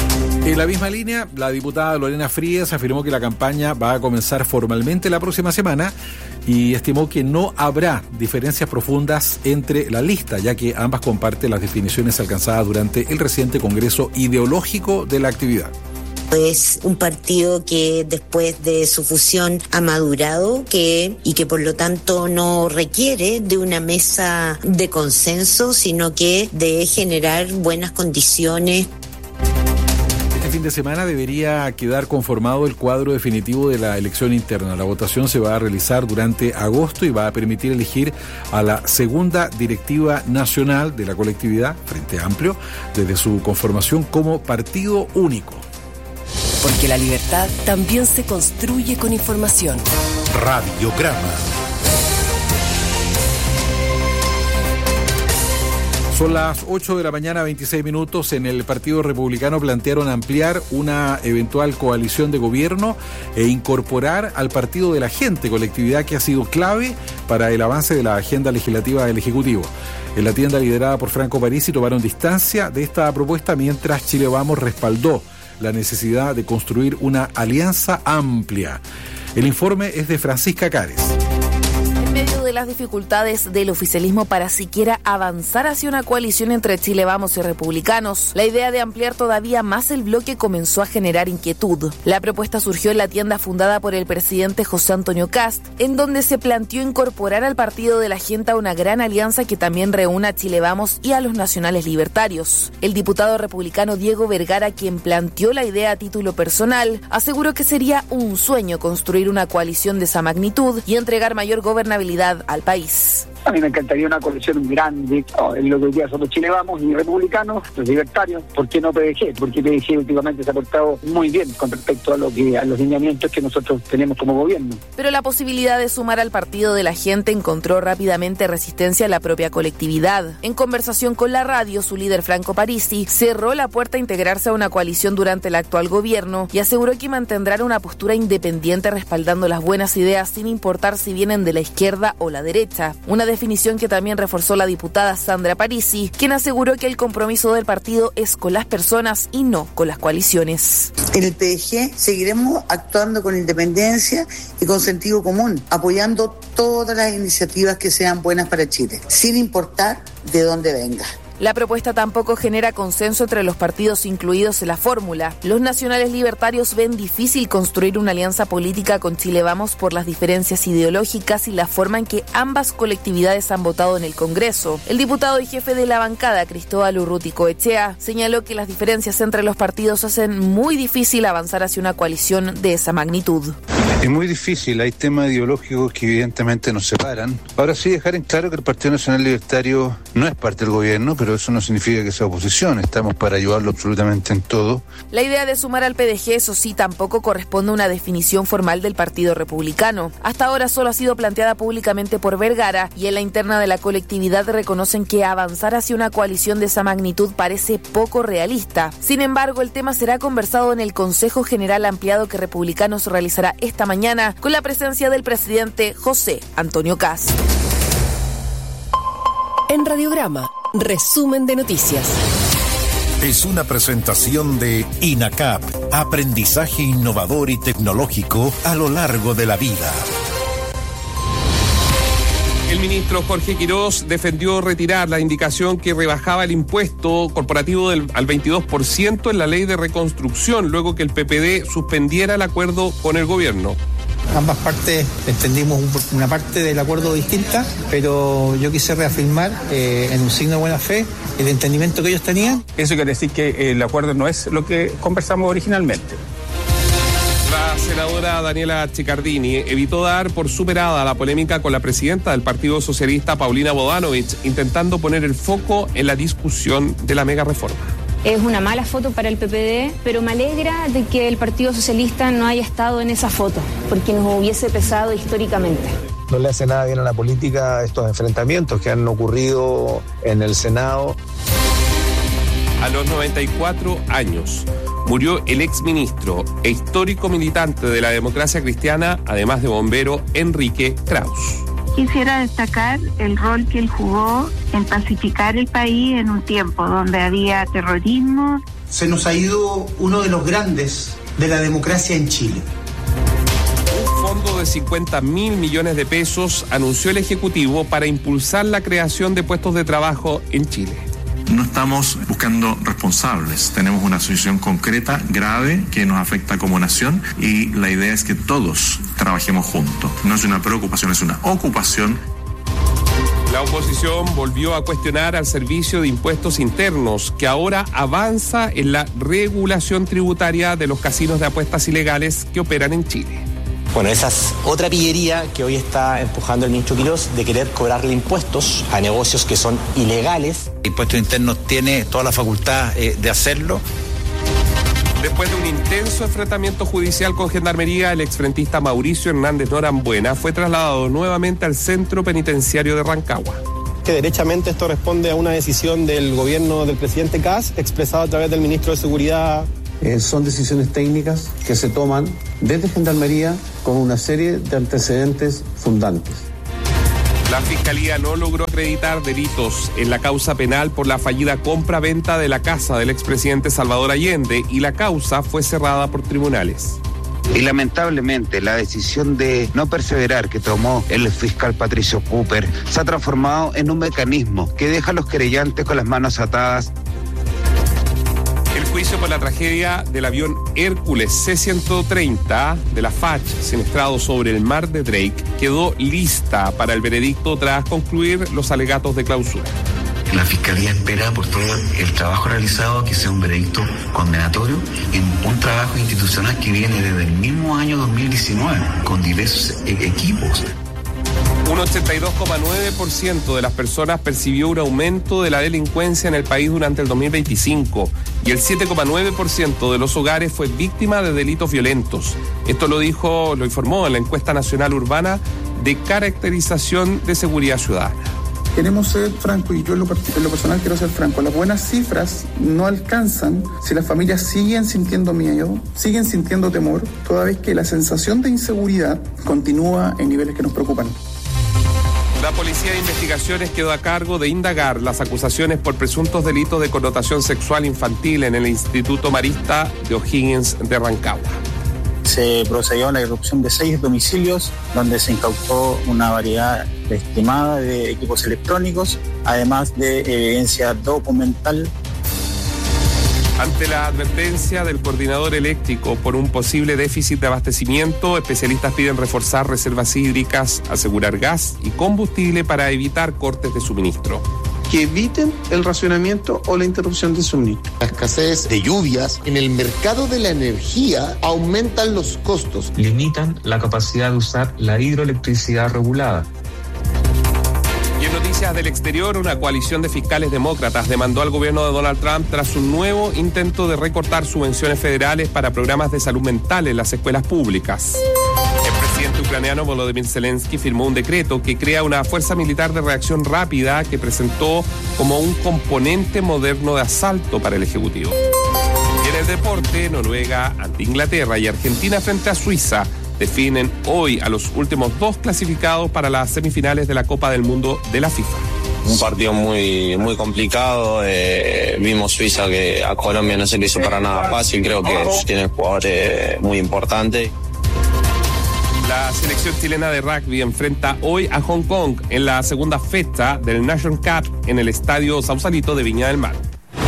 En la misma línea, la diputada Lorena Frías afirmó que la campaña va a comenzar formalmente la próxima semana y estimó que no habrá diferencias profundas entre la lista, ya que ambas comparten las definiciones alcanzadas durante el reciente Congreso Ideológico de la actividad. Es un partido que después de su fusión ha madurado que, y que por lo tanto no requiere de una mesa de consenso, sino que de generar buenas condiciones. Este fin de semana debería quedar conformado el cuadro definitivo de la elección interna. La votación se va a realizar durante agosto y va a permitir elegir a la segunda directiva nacional de la colectividad, Frente Amplio, desde su conformación como partido único. Porque la libertad también se construye con información. Radiograma. Son las ocho de la mañana, veintiséis minutos. En el Partido Republicano plantearon ampliar una eventual coalición de gobierno e incorporar al Partido de la Gente, colectividad que ha sido clave para el avance de la agenda legislativa del Ejecutivo. En la tienda liderada por Franco Parisi tomaron distancia de esta propuesta, mientras Chile Vamos respaldó la necesidad de construir una alianza amplia. El informe es de Francisca Cares. En medio de las dificultades del oficialismo para siquiera avanzar hacia una coalición entre Chile Vamos y republicanos, la idea de ampliar todavía más el bloque comenzó a generar inquietud. La propuesta surgió en la tienda fundada por el presidente José Antonio Kast, en donde se planteó incorporar al Partido de la Gente a una gran alianza que también reúna a Chile Vamos y a los nacionales libertarios. El diputado republicano Diego Vergara, quien planteó la idea a título personal, aseguró que sería un sueño construir una coalición de esa magnitud y entregar mayor gobernabilidad al país. A mí me encantaría una coalición grande, oh, en lo que hoy día son los Chile Vamos y republicanos, los libertarios. ¿Por qué no P D G? Porque P D G últimamente se ha portado muy bien con respecto a, lo que, a los lineamientos que nosotros tenemos como gobierno. Pero la posibilidad de sumar al Partido de la Gente encontró rápidamente resistencia a la propia colectividad. En conversación con la radio, su líder Franco Parisi cerró la puerta a integrarse a una coalición durante el actual gobierno y aseguró que mantendrán una postura independiente respaldando las buenas ideas sin importar si vienen de la izquierda o la derecha. Una definición que también reforzó la diputada Sandra Parisi, quien aseguró que el compromiso del partido es con las personas y no con las coaliciones. En el P D G seguiremos actuando con independencia y con sentido común, apoyando todas las iniciativas que sean buenas para Chile, sin importar de dónde venga. La propuesta tampoco genera consenso entre los partidos incluidos en la fórmula. Los nacionales libertarios ven difícil construir una alianza política con Chile Vamos por las diferencias ideológicas y la forma en que ambas colectividades han votado en el Congreso. El diputado y jefe de la bancada, Cristóbal Urruticoechea, señaló que las diferencias entre los partidos hacen muy difícil avanzar hacia una coalición de esa magnitud. Es muy difícil, hay temas ideológicos que evidentemente nos separan. Ahora sí dejar en claro que el Partido Nacional Libertario no es parte del gobierno, pero eso no significa que sea oposición, estamos para ayudarlo absolutamente en todo. La idea de sumar al P D G, eso sí, tampoco corresponde a una definición formal del Partido Republicano. Hasta ahora solo ha sido planteada públicamente por Vergara y en la interna de la colectividad reconocen que avanzar hacia una coalición de esa magnitud parece poco realista. Sin embargo, el tema será conversado en el Consejo General Ampliado que Republicanos realizará esta mañana con la presencia del presidente José Antonio Kast. En Radiograma, resumen de noticias. Es una presentación de INACAP, aprendizaje innovador y tecnológico a lo largo de la vida. El ministro Jorge Quirós defendió retirar la indicación que rebajaba el impuesto corporativo del, al veintidós por ciento en la ley de reconstrucción, luego que el P P D suspendiera el acuerdo con el gobierno. Ambas partes entendimos una parte del acuerdo distinta, pero yo quise reafirmar eh, en un signo de buena fe el entendimiento que ellos tenían. Eso quiere decir que el acuerdo no es lo que conversamos originalmente. La senadora Daniela Chiccardini evitó dar por superada la polémica con la presidenta del Partido Socialista, Paulina Bodanovich, intentando poner el foco en la discusión de la mega reforma. Es una mala foto para el P P D, pero me alegra de que el Partido Socialista no haya estado en esa foto, porque nos hubiese pesado históricamente. No le hace nada bien a la política estos enfrentamientos que han ocurrido en el Senado. A los noventa y cuatro años murió el exministro e histórico militante de la democracia cristiana, además de bombero, Enrique Kraus. Quisiera destacar el rol que él jugó en pacificar el país en un tiempo donde había terrorismo se nos ha ido uno de los grandes de la democracia en Chile. Un fondo de cincuenta mil millones de pesos anunció el Ejecutivo para impulsar la creación de puestos de trabajo en Chile. No estamos buscando responsables, tenemos una situación concreta, grave, que nos afecta como nación y la idea es que todos trabajemos juntos. No es una preocupación, es una ocupación. La oposición volvió a cuestionar al Servicio de Impuestos Internos, que ahora avanza en la regulación tributaria de los casinos de apuestas ilegales que operan en Chile. Bueno, esa es otra pillería que hoy está empujando el ministro Quirós, de querer cobrarle impuestos a negocios que son ilegales. Impuestos Internos tiene toda la facultad eh, de hacerlo. Después de un intenso enfrentamiento judicial con Gendarmería, el exfrentista Mauricio Hernández Norambuena fue trasladado nuevamente al centro penitenciario de Rancagua. Que derechamente esto responde a una decisión del gobierno del presidente Kast, expresada a través del ministro de Seguridad. Eh, son decisiones técnicas que se toman desde Gendarmería con una serie de antecedentes fundantes. La Fiscalía no logró acreditar delitos en la causa penal por la fallida compra-venta de la casa del expresidente Salvador Allende y la causa fue cerrada por tribunales. Y lamentablemente la decisión de no perseverar que tomó el fiscal Patricio Cooper se ha transformado en un mecanismo que deja a los querellantes con las manos atadas. El juicio por la tragedia del avión Hércules C ciento treinta de la F A C, siniestrado sobre el mar de Drake, quedó lista para el veredicto tras concluir los alegatos de clausura. La Fiscalía espera por todo el trabajo realizado que sea un veredicto condenatorio en un trabajo institucional que viene desde el mismo año dos mil diecinueve, con diversos equipos. Un ochenta y dos coma nueve por ciento de las personas percibió un aumento de la delincuencia en el país durante el dos mil veinticinco y el siete coma nueve por ciento de los hogares fue víctima de delitos violentos. Esto lo dijo, lo informó en la encuesta nacional urbana de caracterización de seguridad ciudadana. Queremos ser francos y yo en lo, en lo personal quiero ser franco. Las buenas cifras no alcanzan si las familias siguen sintiendo miedo, siguen sintiendo temor, toda vez que la sensación de inseguridad continúa en niveles que nos preocupan. La Policía de Investigaciones quedó a cargo de indagar las acusaciones por presuntos delitos de connotación sexual infantil en el Instituto Marista de O'Higgins de Rancagua. Se procedió a la irrupción de seis domicilios, donde se incautó una variedad estimada de equipos electrónicos, además de evidencia documental. Ante la advertencia del coordinador eléctrico por un posible déficit de abastecimiento, especialistas piden reforzar reservas hídricas, asegurar gas y combustible para evitar cortes de suministro. Que eviten el racionamiento o la interrupción de suministro. La escasez de lluvias en el mercado de la energía aumentan los costos. Limitan la capacidad de usar la hidroelectricidad regulada. Y en noticias del exterior, una coalición de fiscales demócratas demandó al gobierno de Donald Trump tras un nuevo intento de recortar subvenciones federales para programas de salud mental en las escuelas públicas. El presidente ucraniano Volodymyr Zelensky firmó un decreto que crea una fuerza militar de reacción rápida que presentó como un componente moderno de asalto para el Ejecutivo. Y en el deporte, Noruega ante Inglaterra y Argentina frente a Suiza definen hoy a los últimos dos clasificados para las semifinales de la Copa del Mundo de la FIFA. Un partido muy muy complicado, eh, vimos Suiza que a Colombia no se le hizo para nada fácil, creo que tiene jugadores muy importantes. La selección chilena de rugby enfrenta hoy a Hong Kong en la segunda fecha del Nation Cup en el estadio Sausalito de Viña del Mar.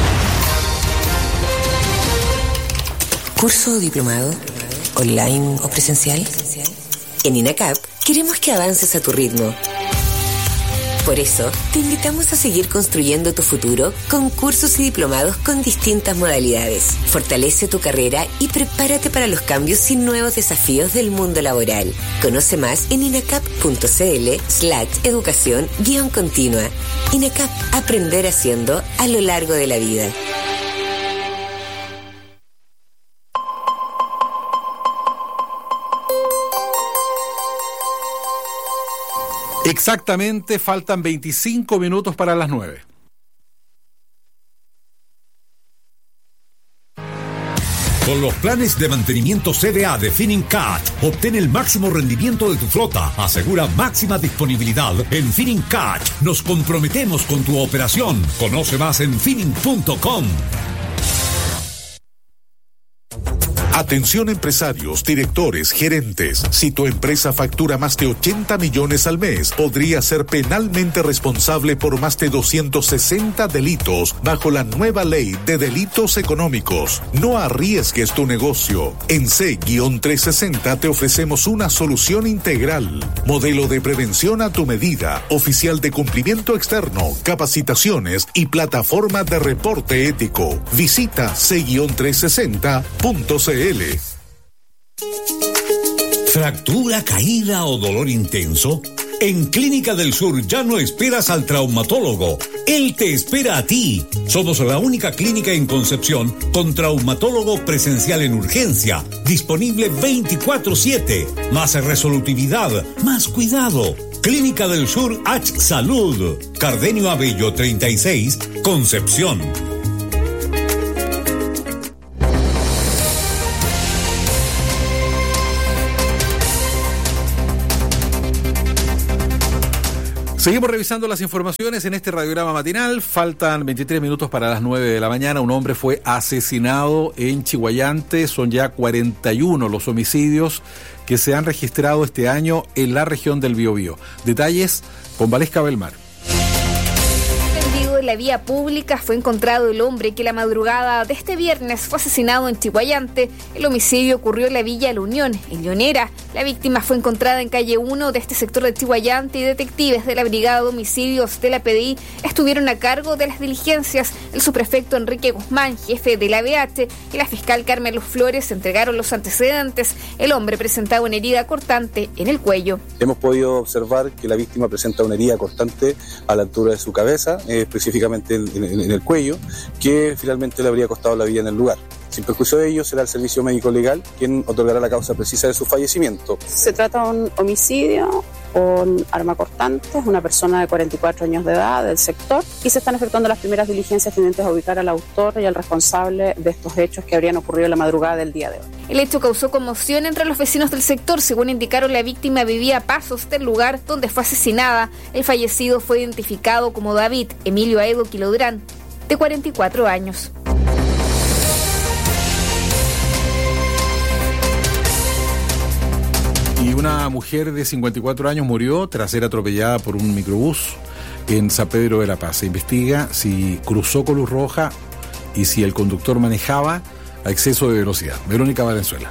¿Curso o diplomado? ¿Online o presencial? En INACAP queremos que avances a tu ritmo. Por eso, te invitamos a seguir construyendo tu futuro con cursos y diplomados con distintas modalidades. Fortalece tu carrera y prepárate para los cambios y nuevos desafíos del mundo laboral. Conoce más en inacap.cl slash educación guión continua. INACAP, aprender haciendo a lo largo de la vida. Exactamente, faltan veinticinco minutos para las nueve. Con los planes de mantenimiento C D A de Finincat, obtén el máximo rendimiento de tu flota. Asegura máxima disponibilidad. En Finincat nos comprometemos con tu operación. Conoce más en finning punto com. Atención empresarios, directores, gerentes. Si tu empresa factura más de ochenta millones al mes, podría ser penalmente responsable por más de doscientos sesenta delitos bajo la nueva ley de delitos económicos. No arriesgues tu negocio. En C trescientos sesenta te ofrecemos una solución integral. Modelo de prevención a tu medida, oficial de cumplimiento externo, capacitaciones y plataforma de reporte ético. Visita C trescientos sesenta punto c l. ¿Fractura, caída o dolor intenso? En Clínica del Sur ya no esperas al traumatólogo. Él te espera a ti. Somos la única clínica en Concepción con traumatólogo presencial en urgencia, disponible veinticuatro siete. Más resolutividad, más cuidado. Clínica del Sur H Salud. Cardenio Abello treinta y seis, Concepción. Seguimos revisando las informaciones en este radiograma matinal. Faltan veintitrés minutos para las nueve de la mañana. Un hombre fue asesinado en Chiguayante. Son ya cuarenta y uno los homicidios que se han registrado este año en la región del Biobío. Detalles con Valesca Belmar. En la vía pública fue encontrado el hombre que la madrugada de este viernes fue asesinado en Chiguayante. El homicidio ocurrió en la Villa La Unión, en Leonera. La víctima fue encontrada en calle uno de este sector de Chiguayante y detectives de la Brigada de Homicidios de la P D I estuvieron a cargo de las diligencias. El subprefecto Enrique Guzmán, jefe de la B H, y la fiscal Carmen Luz Flores entregaron los antecedentes. El hombre presentaba una herida cortante en el cuello. Hemos podido observar que la víctima presenta una herida cortante a la altura de su cabeza, eh, específicamente en, en, en el cuello, que finalmente le habría costado la vida en el lugar. Sin perjuicio de ello, será el servicio médico legal quien otorgará la causa precisa de su fallecimiento. Se trata de un homicidio con arma cortante, es una persona de cuarenta y cuatro años de edad del sector, y se están efectuando las primeras diligencias tendentes a ubicar al autor y al responsable de estos hechos que habrían ocurrido en la madrugada del día de hoy. El hecho causó conmoción entre los vecinos del sector. Según indicaron, la víctima vivía a pasos del lugar donde fue asesinada. El fallecido fue identificado como David Emilio Aedo Quilodrán, de cuarenta y cuatro años. Y una mujer de cincuenta y cuatro años murió tras ser atropellada por un microbús en San Pedro de la Paz. Se investiga si cruzó con luz roja y si el conductor manejaba a exceso de velocidad. Verónica Valenzuela.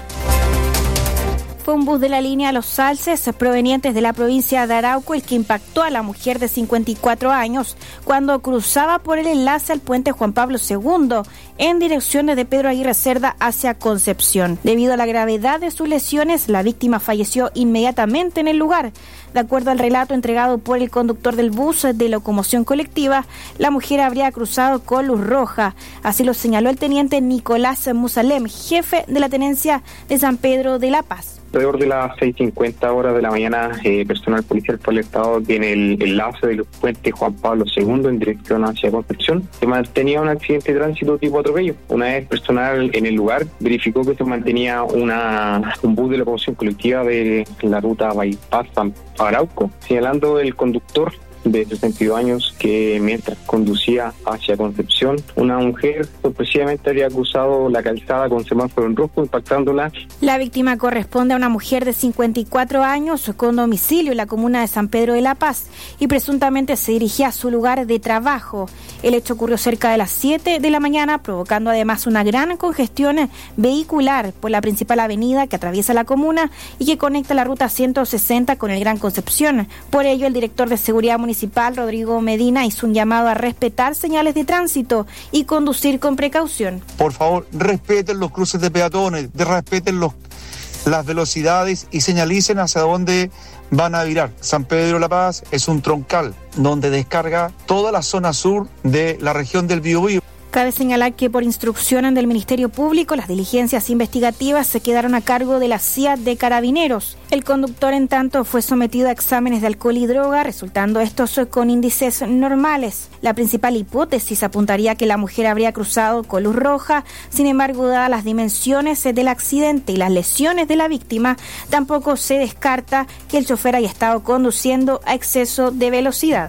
Fue un bus de la línea Los Salces, provenientes de la provincia de Arauco, el que impactó a la mujer de cincuenta y cuatro años cuando cruzaba por el enlace al puente Juan Pablo segundo en dirección de Pedro Aguirre Cerda hacia Concepción. Debido a la gravedad de sus lesiones, la víctima falleció inmediatamente en el lugar. De acuerdo al relato entregado por el conductor del bus de locomoción colectiva, la mujer habría cruzado con luz roja. Así lo señaló el teniente Nicolás Musalem, jefe de la tenencia de San Pedro de la Paz. Alrededor de las seis cincuenta horas de la mañana, eh, personal policial por el Estado tiene el enlace del puente Juan Pablo segundo en dirección hacia Concepción. Se mantenía un accidente de tránsito tipo atropello. Una vez personal en el lugar verificó que se mantenía una un bus de locomoción colectiva de la ruta Bypass Arauco, señalando el conductor de sesenta y dos años que mientras conducía hacia Concepción, una mujer sorpresivamente había cruzado la calzada con semáforo en rojo, impactándola. La víctima corresponde a una mujer de cincuenta y cuatro años con domicilio en la comuna de San Pedro de la Paz y presuntamente se dirigía a su lugar de trabajo. El hecho ocurrió cerca de las siete de la mañana, provocando además una gran congestión vehicular por la principal avenida que atraviesa la comuna y que conecta la ruta ciento sesenta con el Gran Concepción. Por ello, el director de Seguridad Municipal Rodrigo Medina hizo un llamado a respetar señales de tránsito y conducir con precaución. Por favor, respeten los cruces de peatones, de respeten los, las velocidades y señalicen hacia dónde van a virar. San Pedro de la Paz es un troncal donde descarga toda la zona sur de la región del Biobío. Cabe señalar que por instrucción del Ministerio Público, las diligencias investigativas se quedaron a cargo de la C I A de Carabineros. El conductor, en tanto, fue sometido a exámenes de alcohol y droga, resultando estos con índices normales. La principal hipótesis apuntaría a que la mujer habría cruzado con luz roja. Sin embargo, dadas las dimensiones del accidente y las lesiones de la víctima, tampoco se descarta que el chofer haya estado conduciendo a exceso de velocidad.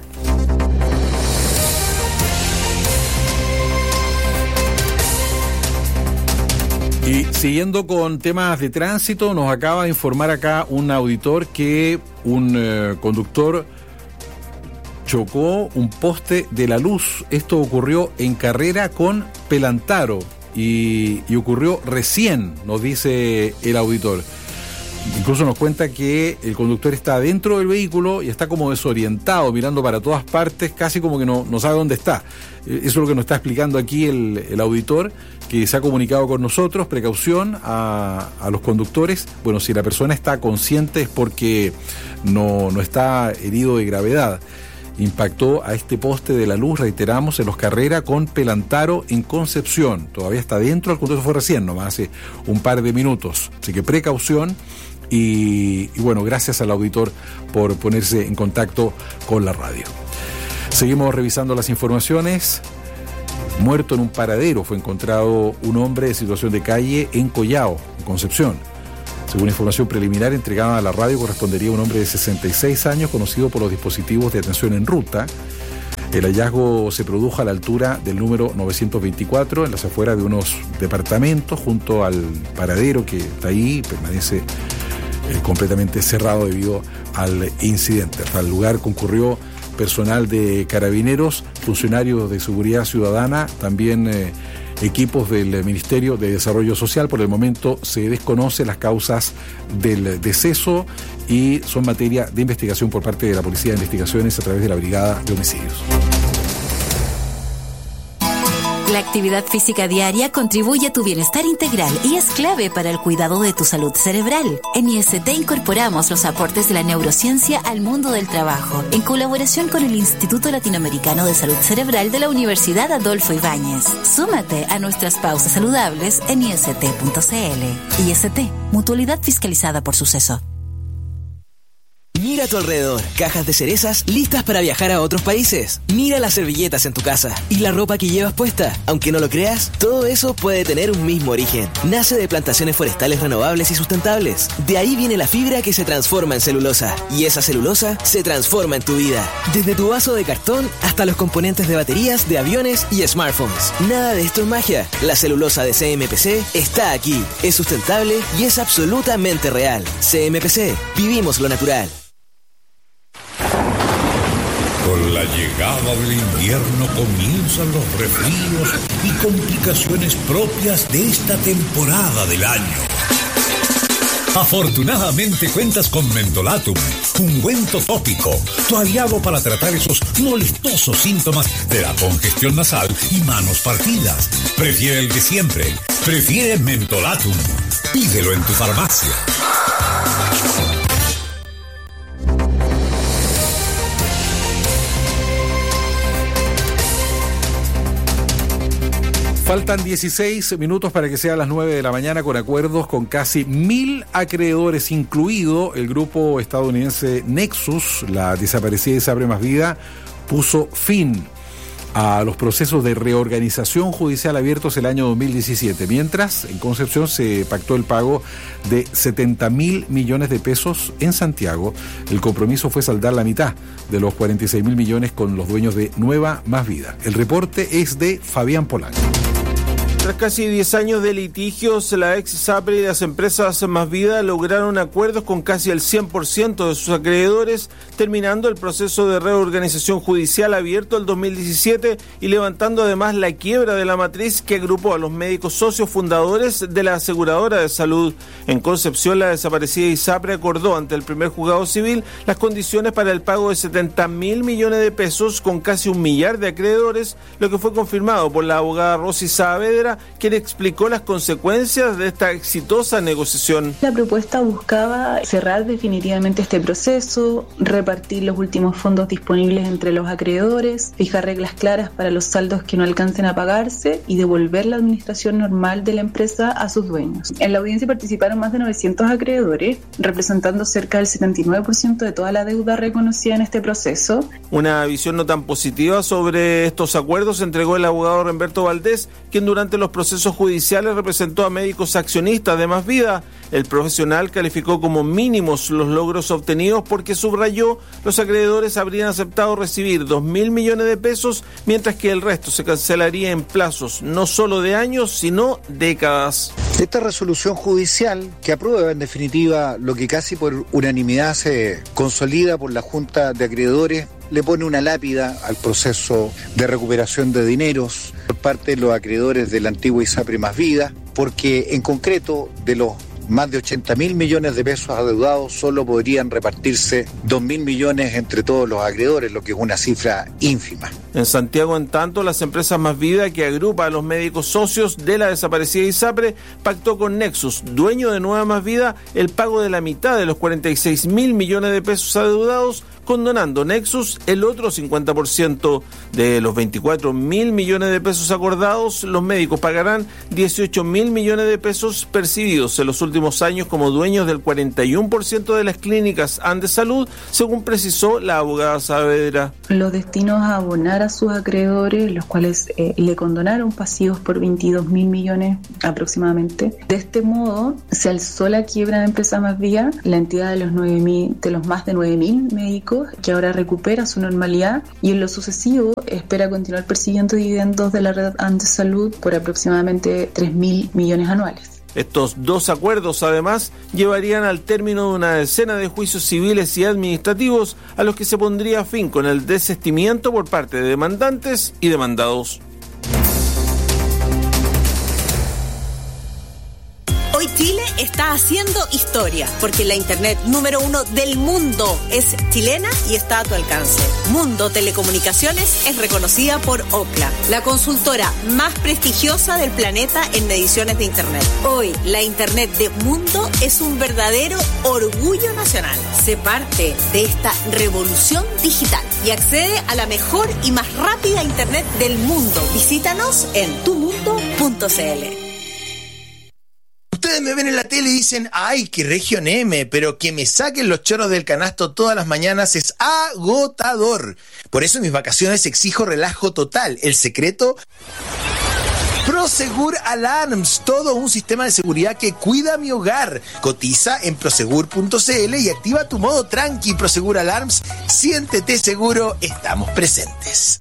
Y siguiendo con temas de tránsito, nos acaba de informar acá un auditor que un eh, conductor chocó un poste de la luz. Esto ocurrió en carrera con Pelantaro y, y ocurrió recién, nos dice el auditor. Incluso nos cuenta que el conductor está dentro del vehículo y está como desorientado, mirando para todas partes, casi como que no, no sabe dónde está. Eso es lo que nos está explicando aquí el, el auditor, que se ha comunicado con nosotros. Precaución a, a los conductores. Bueno, si la persona está consciente es porque no, no está herido de gravedad. Impactó a este poste de la luz, reiteramos, en Los Carrera con Pelantaro en Concepción. Todavía está dentro, el conductor fue recién, nomás hace un par de minutos. Así que precaución. Y, y bueno, gracias al auditor por ponerse en contacto con la radio. Seguimos revisando las informaciones. Muerto en un paradero fue encontrado un hombre de situación de calle en Collao, en Concepción. Según información preliminar entregada a la radio, correspondería a un hombre de sesenta y seis años, conocido por los dispositivos de atención en ruta. El hallazgo se produjo a la altura del número novecientos veinticuatro, en las afueras de unos departamentos, junto al paradero que está ahí, permanece eh, completamente cerrado debido al incidente. Hasta el lugar concurrió personal de carabineros, funcionarios de seguridad ciudadana, también eh, equipos del Ministerio de Desarrollo Social. Por el momento se desconocen las causas del deceso y son materia de investigación por parte de la Policía de Investigaciones a través de la Brigada de Homicidios. La actividad física diaria contribuye a tu bienestar integral y es clave para el cuidado de tu salud cerebral. En I S T incorporamos los aportes de la neurociencia al mundo del trabajo, en colaboración con el Instituto Latinoamericano de Salud Cerebral de la Universidad Adolfo Ibáñez. Súmate a nuestras pausas saludables en I S T punto C L. I S T, mutualidad fiscalizada por Suceso. Mira a tu alrededor, cajas de cerezas listas para viajar a otros países. Mira las servilletas en tu casa y la ropa que llevas puesta. Aunque no lo creas, todo eso puede tener un mismo origen. Nace de plantaciones forestales renovables y sustentables. De ahí viene la fibra que se transforma en celulosa. Y esa celulosa se transforma en tu vida. Desde tu vaso de cartón hasta los componentes de baterías de aviones y smartphones. Nada de esto es magia. La celulosa de C M P C está aquí. Es sustentable y es absolutamente real. C M P C, vivimos lo natural. Con la llegada del invierno comienzan los resfríos y complicaciones propias de esta temporada del año. Afortunadamente cuentas con Mentolatum, ungüento tópico, tu aliado para tratar esos molestosos síntomas de la congestión nasal y manos partidas. Prefiere el de siempre, prefiere Mentolatum. Pídelo en tu farmacia. Faltan dieciséis minutos para que sea las nueve de la mañana, con acuerdos con casi mil acreedores, incluido el grupo estadounidense Nexus. La desaparecida ISAPRE Más Vida puso fin a los procesos de reorganización judicial abiertos el año dos mil diecisiete, mientras en Concepción se pactó el pago de setenta mil millones de pesos en Santiago. El compromiso fue saldar la mitad de los cuarenta y seis mil millones con los dueños de Nueva Más Vida. El reporte es de Fabián Polanco. Tras casi diez años de litigios, la ex ISAPRE y las empresas Más Vida lograron acuerdos con casi el cien por ciento de sus acreedores, terminando el proceso de reorganización judicial abierto el dos mil diecisiete y levantando además la quiebra de la matriz que agrupó a los médicos socios fundadores de la aseguradora de salud. En Concepción, la desaparecida ISAPRE acordó ante el primer juzgado civil las condiciones para el pago de setenta mil millones de pesos con casi un millar de acreedores, lo que fue confirmado por la abogada Rosy Saavedra, quien explicó las consecuencias de esta exitosa negociación. La propuesta buscaba cerrar definitivamente este proceso, repartir los últimos fondos disponibles entre los acreedores, fijar reglas claras para los saldos que no alcancen a pagarse y devolver la administración normal de la empresa a sus dueños. En la audiencia participaron más de novecientos acreedores, representando cerca del setenta y nueve por ciento de toda la deuda reconocida en este proceso. Una visión no tan positiva sobre estos acuerdos entregó el abogado Remberto Valdés, quien durante los procesos judiciales representó a médicos accionistas de Más Vida. El profesional calificó como mínimos los logros obtenidos porque subrayó los acreedores habrían aceptado recibir dos mil millones de pesos, mientras que el resto se cancelaría en plazos no solo de años, sino décadas. Esta resolución judicial que aprueba en definitiva lo que casi por unanimidad se consolida por la Junta de Acreedores le pone una lápida al proceso de recuperación de dineros por parte de los acreedores de la antigua ISAPRE Más Vida, porque en concreto de los más de ochenta mil millones de pesos adeudados solo podrían repartirse dos mil millones entre todos los acreedores, lo que es una cifra ínfima. En Santiago, en tanto, las empresas Más Vida, que agrupa a los médicos socios de la desaparecida ISAPRE, pactó con Nexus, dueño de Nueva Más Vida, el pago de la mitad de los cuarenta y seis mil millones de pesos adeudados, condonando Nexus el otro cincuenta por ciento. De los veinticuatro mil millones de pesos acordados, los médicos pagarán dieciocho mil millones de pesos percibidos en los últimos años como dueños del cuarenta y uno por ciento de las clínicas Andes Salud, según precisó la abogada Saavedra. Los destinos a abonar a sus acreedores, los cuales eh, le condonaron pasivos por veintidós mil millones aproximadamente. De este modo, se alzó la quiebra de Empresa Más Vida, la entidad de los, nueve mil, de los más de nueve mil médicos, que ahora recupera su normalidad y en lo sucesivo espera continuar percibiendo dividendos de la red Andes Salud por aproximadamente tres mil millones anuales. Estos dos acuerdos, además, llevarían al término de una decena de juicios civiles y administrativos a los que se pondría fin con el desistimiento por parte de demandantes y demandados. Hoy Chile está haciendo historia, porque la internet número uno del mundo es chilena y está a tu alcance. Mundo Telecomunicaciones es reconocida por Ookla, la consultora más prestigiosa del planeta en mediciones de internet. Hoy, la internet de Mundo es un verdadero orgullo nacional. Sé parte de esta revolución digital y accede a la mejor y más rápida internet del mundo. Visítanos en tu mundo punto c l. Ustedes me ven en la tele y dicen, ay, qué región M, pero que me saquen los choros del canasto todas las mañanas es agotador. Por eso en mis vacaciones exijo relajo total. El secreto, Prosegur Alarms, todo un sistema de seguridad que cuida mi hogar. Cotiza en prosegur punto c l y activa tu modo tranqui. Prosegur Alarms, siéntete seguro, estamos presentes.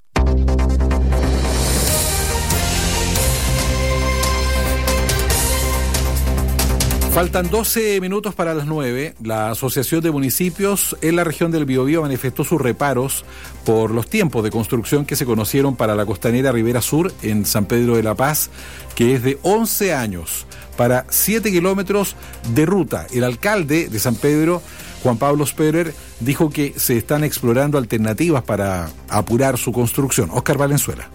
Faltan doce minutos para las nueve. La Asociación de Municipios en la región del Biobío manifestó sus reparos por los tiempos de construcción que se conocieron para la costanera Ribera Sur en San Pedro de la Paz, que es de once años para siete kilómetros de ruta. El alcalde de San Pedro, Juan Pablo Sperer, dijo que se están explorando alternativas para apurar su construcción. Óscar Valenzuela.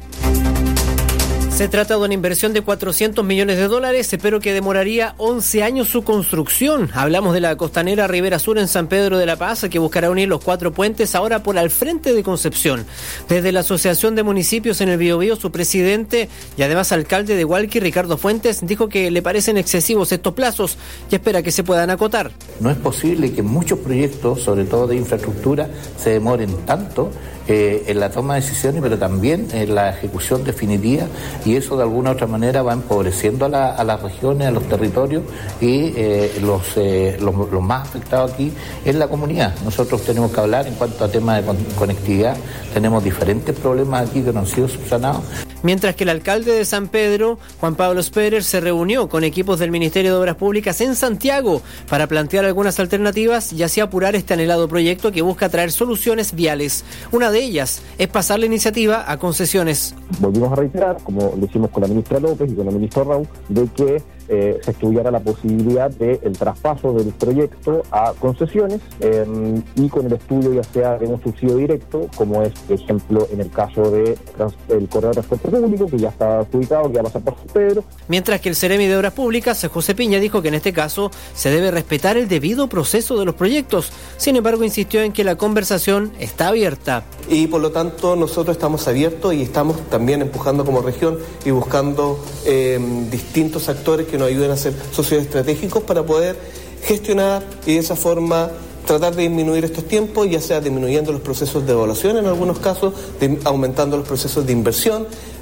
Se trata de una inversión de cuatrocientos millones de dólares, pero que demoraría once años su construcción. Hablamos de la costanera Ribera Sur en San Pedro de la Paz, que buscará unir los cuatro puentes ahora por al frente de Concepción. Desde la Asociación de Municipios en el Biobío, su presidente y además alcalde de Hualqui, Ricardo Fuentes, dijo que le parecen excesivos estos plazos y espera que se puedan acotar. No es posible que muchos proyectos, sobre todo de infraestructura, se demoren tanto eh, en la toma de decisiones, pero también en la ejecución definitiva, y eso de alguna u otra manera va empobreciendo a, la, a las regiones, a los territorios, y eh, los, eh, los, los más afectados aquí es la comunidad. Nosotros tenemos que hablar en cuanto a temas de con, conectividad, tenemos diferentes problemas aquí que no han sido subsanados. Mientras que el alcalde de San Pedro, Juan Pablo Sperer, se reunió con equipos del Ministerio de Obras Públicas en Santiago para plantear algunas alternativas y así apurar este anhelado proyecto que busca traer soluciones viales. Una de ellas es pasar la iniciativa a concesiones. Volvimos a reiterar, como lo hicimos con la ministra López y con el ministro Raúl, de que eh, se estudiara la posibilidad del traspaso del proyecto a concesiones eh, y con el estudio ya sea de un subsidio directo, como es, por ejemplo, en el caso del de corredor de transporte público, que ya está adjudicado, que ya pasa por San Pedro. Mientras que el Seremi de Obras Públicas, José Piña, dijo que en este caso se debe respetar el debido proceso de los proyectos. Sin embargo, insistió en que la conversación está abierta. Y por lo tanto nosotros estamos abiertos y estamos también empujando como región y buscando eh, distintos actores que nos ayuden a ser socios estratégicos para poder gestionar y de esa forma tratar de disminuir estos tiempos, ya sea disminuyendo los procesos de evaluación en algunos casos, de, aumentando los procesos de inversión,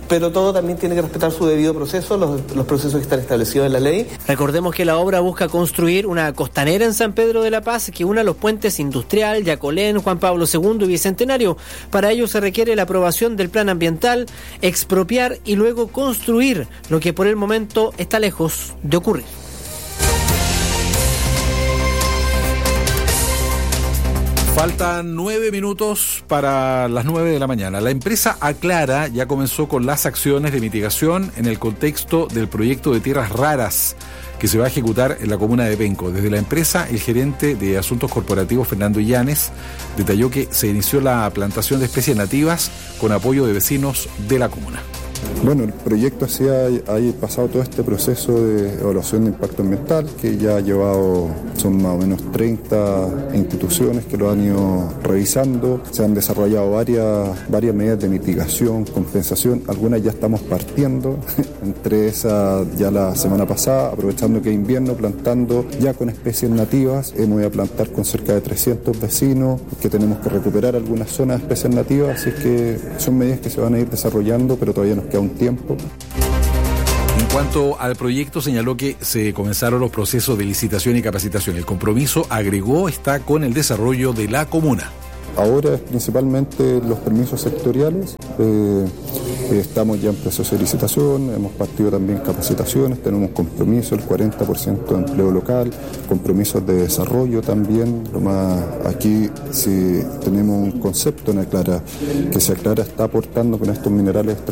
pero todo también tiene que respetar su debido proceso, los, los procesos que están establecidos en la ley. Recordemos que la obra busca construir una costanera en San Pedro de la Paz que una los puentes Industrial, Yacolén, Juan Pablo segundo y Bicentenario. Para ello se requiere la aprobación del plan ambiental, expropiar y luego construir, lo que por el momento está lejos de ocurrir. Faltan nueve minutos para las nueve de la mañana. La empresa Aclara ya comenzó con las acciones de mitigación en el contexto del proyecto de tierras raras que se va a ejecutar en la comuna de Penco. Desde la empresa, el gerente de Asuntos Corporativos, Fernando Illanes, detalló que se inició la plantación de especies nativas con apoyo de vecinos de la comuna. Bueno, el proyecto así ha, ha pasado todo este proceso de evaluación de impacto ambiental que ya ha llevado, son más o menos treinta instituciones que lo han ido revisando. Se han desarrollado varias, varias medidas de mitigación, compensación, algunas ya estamos partiendo, entre esas ya la semana pasada, aprovechando que es invierno, plantando ya con especies nativas. Hemos ido a plantar con cerca de trescientos vecinos, que tenemos que recuperar algunas zonas de especies nativas, así que son medidas que se van a ir desarrollando, pero todavía nos queda un tiempo. En cuanto al proyecto, señaló que se comenzaron los procesos de licitación y capacitación. El compromiso, agregó, está con el desarrollo de la comuna. Ahora es principalmente los permisos sectoriales. Eh, estamos ya en proceso de licitación, hemos partido también capacitaciones, tenemos compromiso, el cuarenta por ciento de empleo local, compromisos de desarrollo también. Lo más aquí si tenemos un concepto en Aclara, que si Aclara está aportando con estos minerales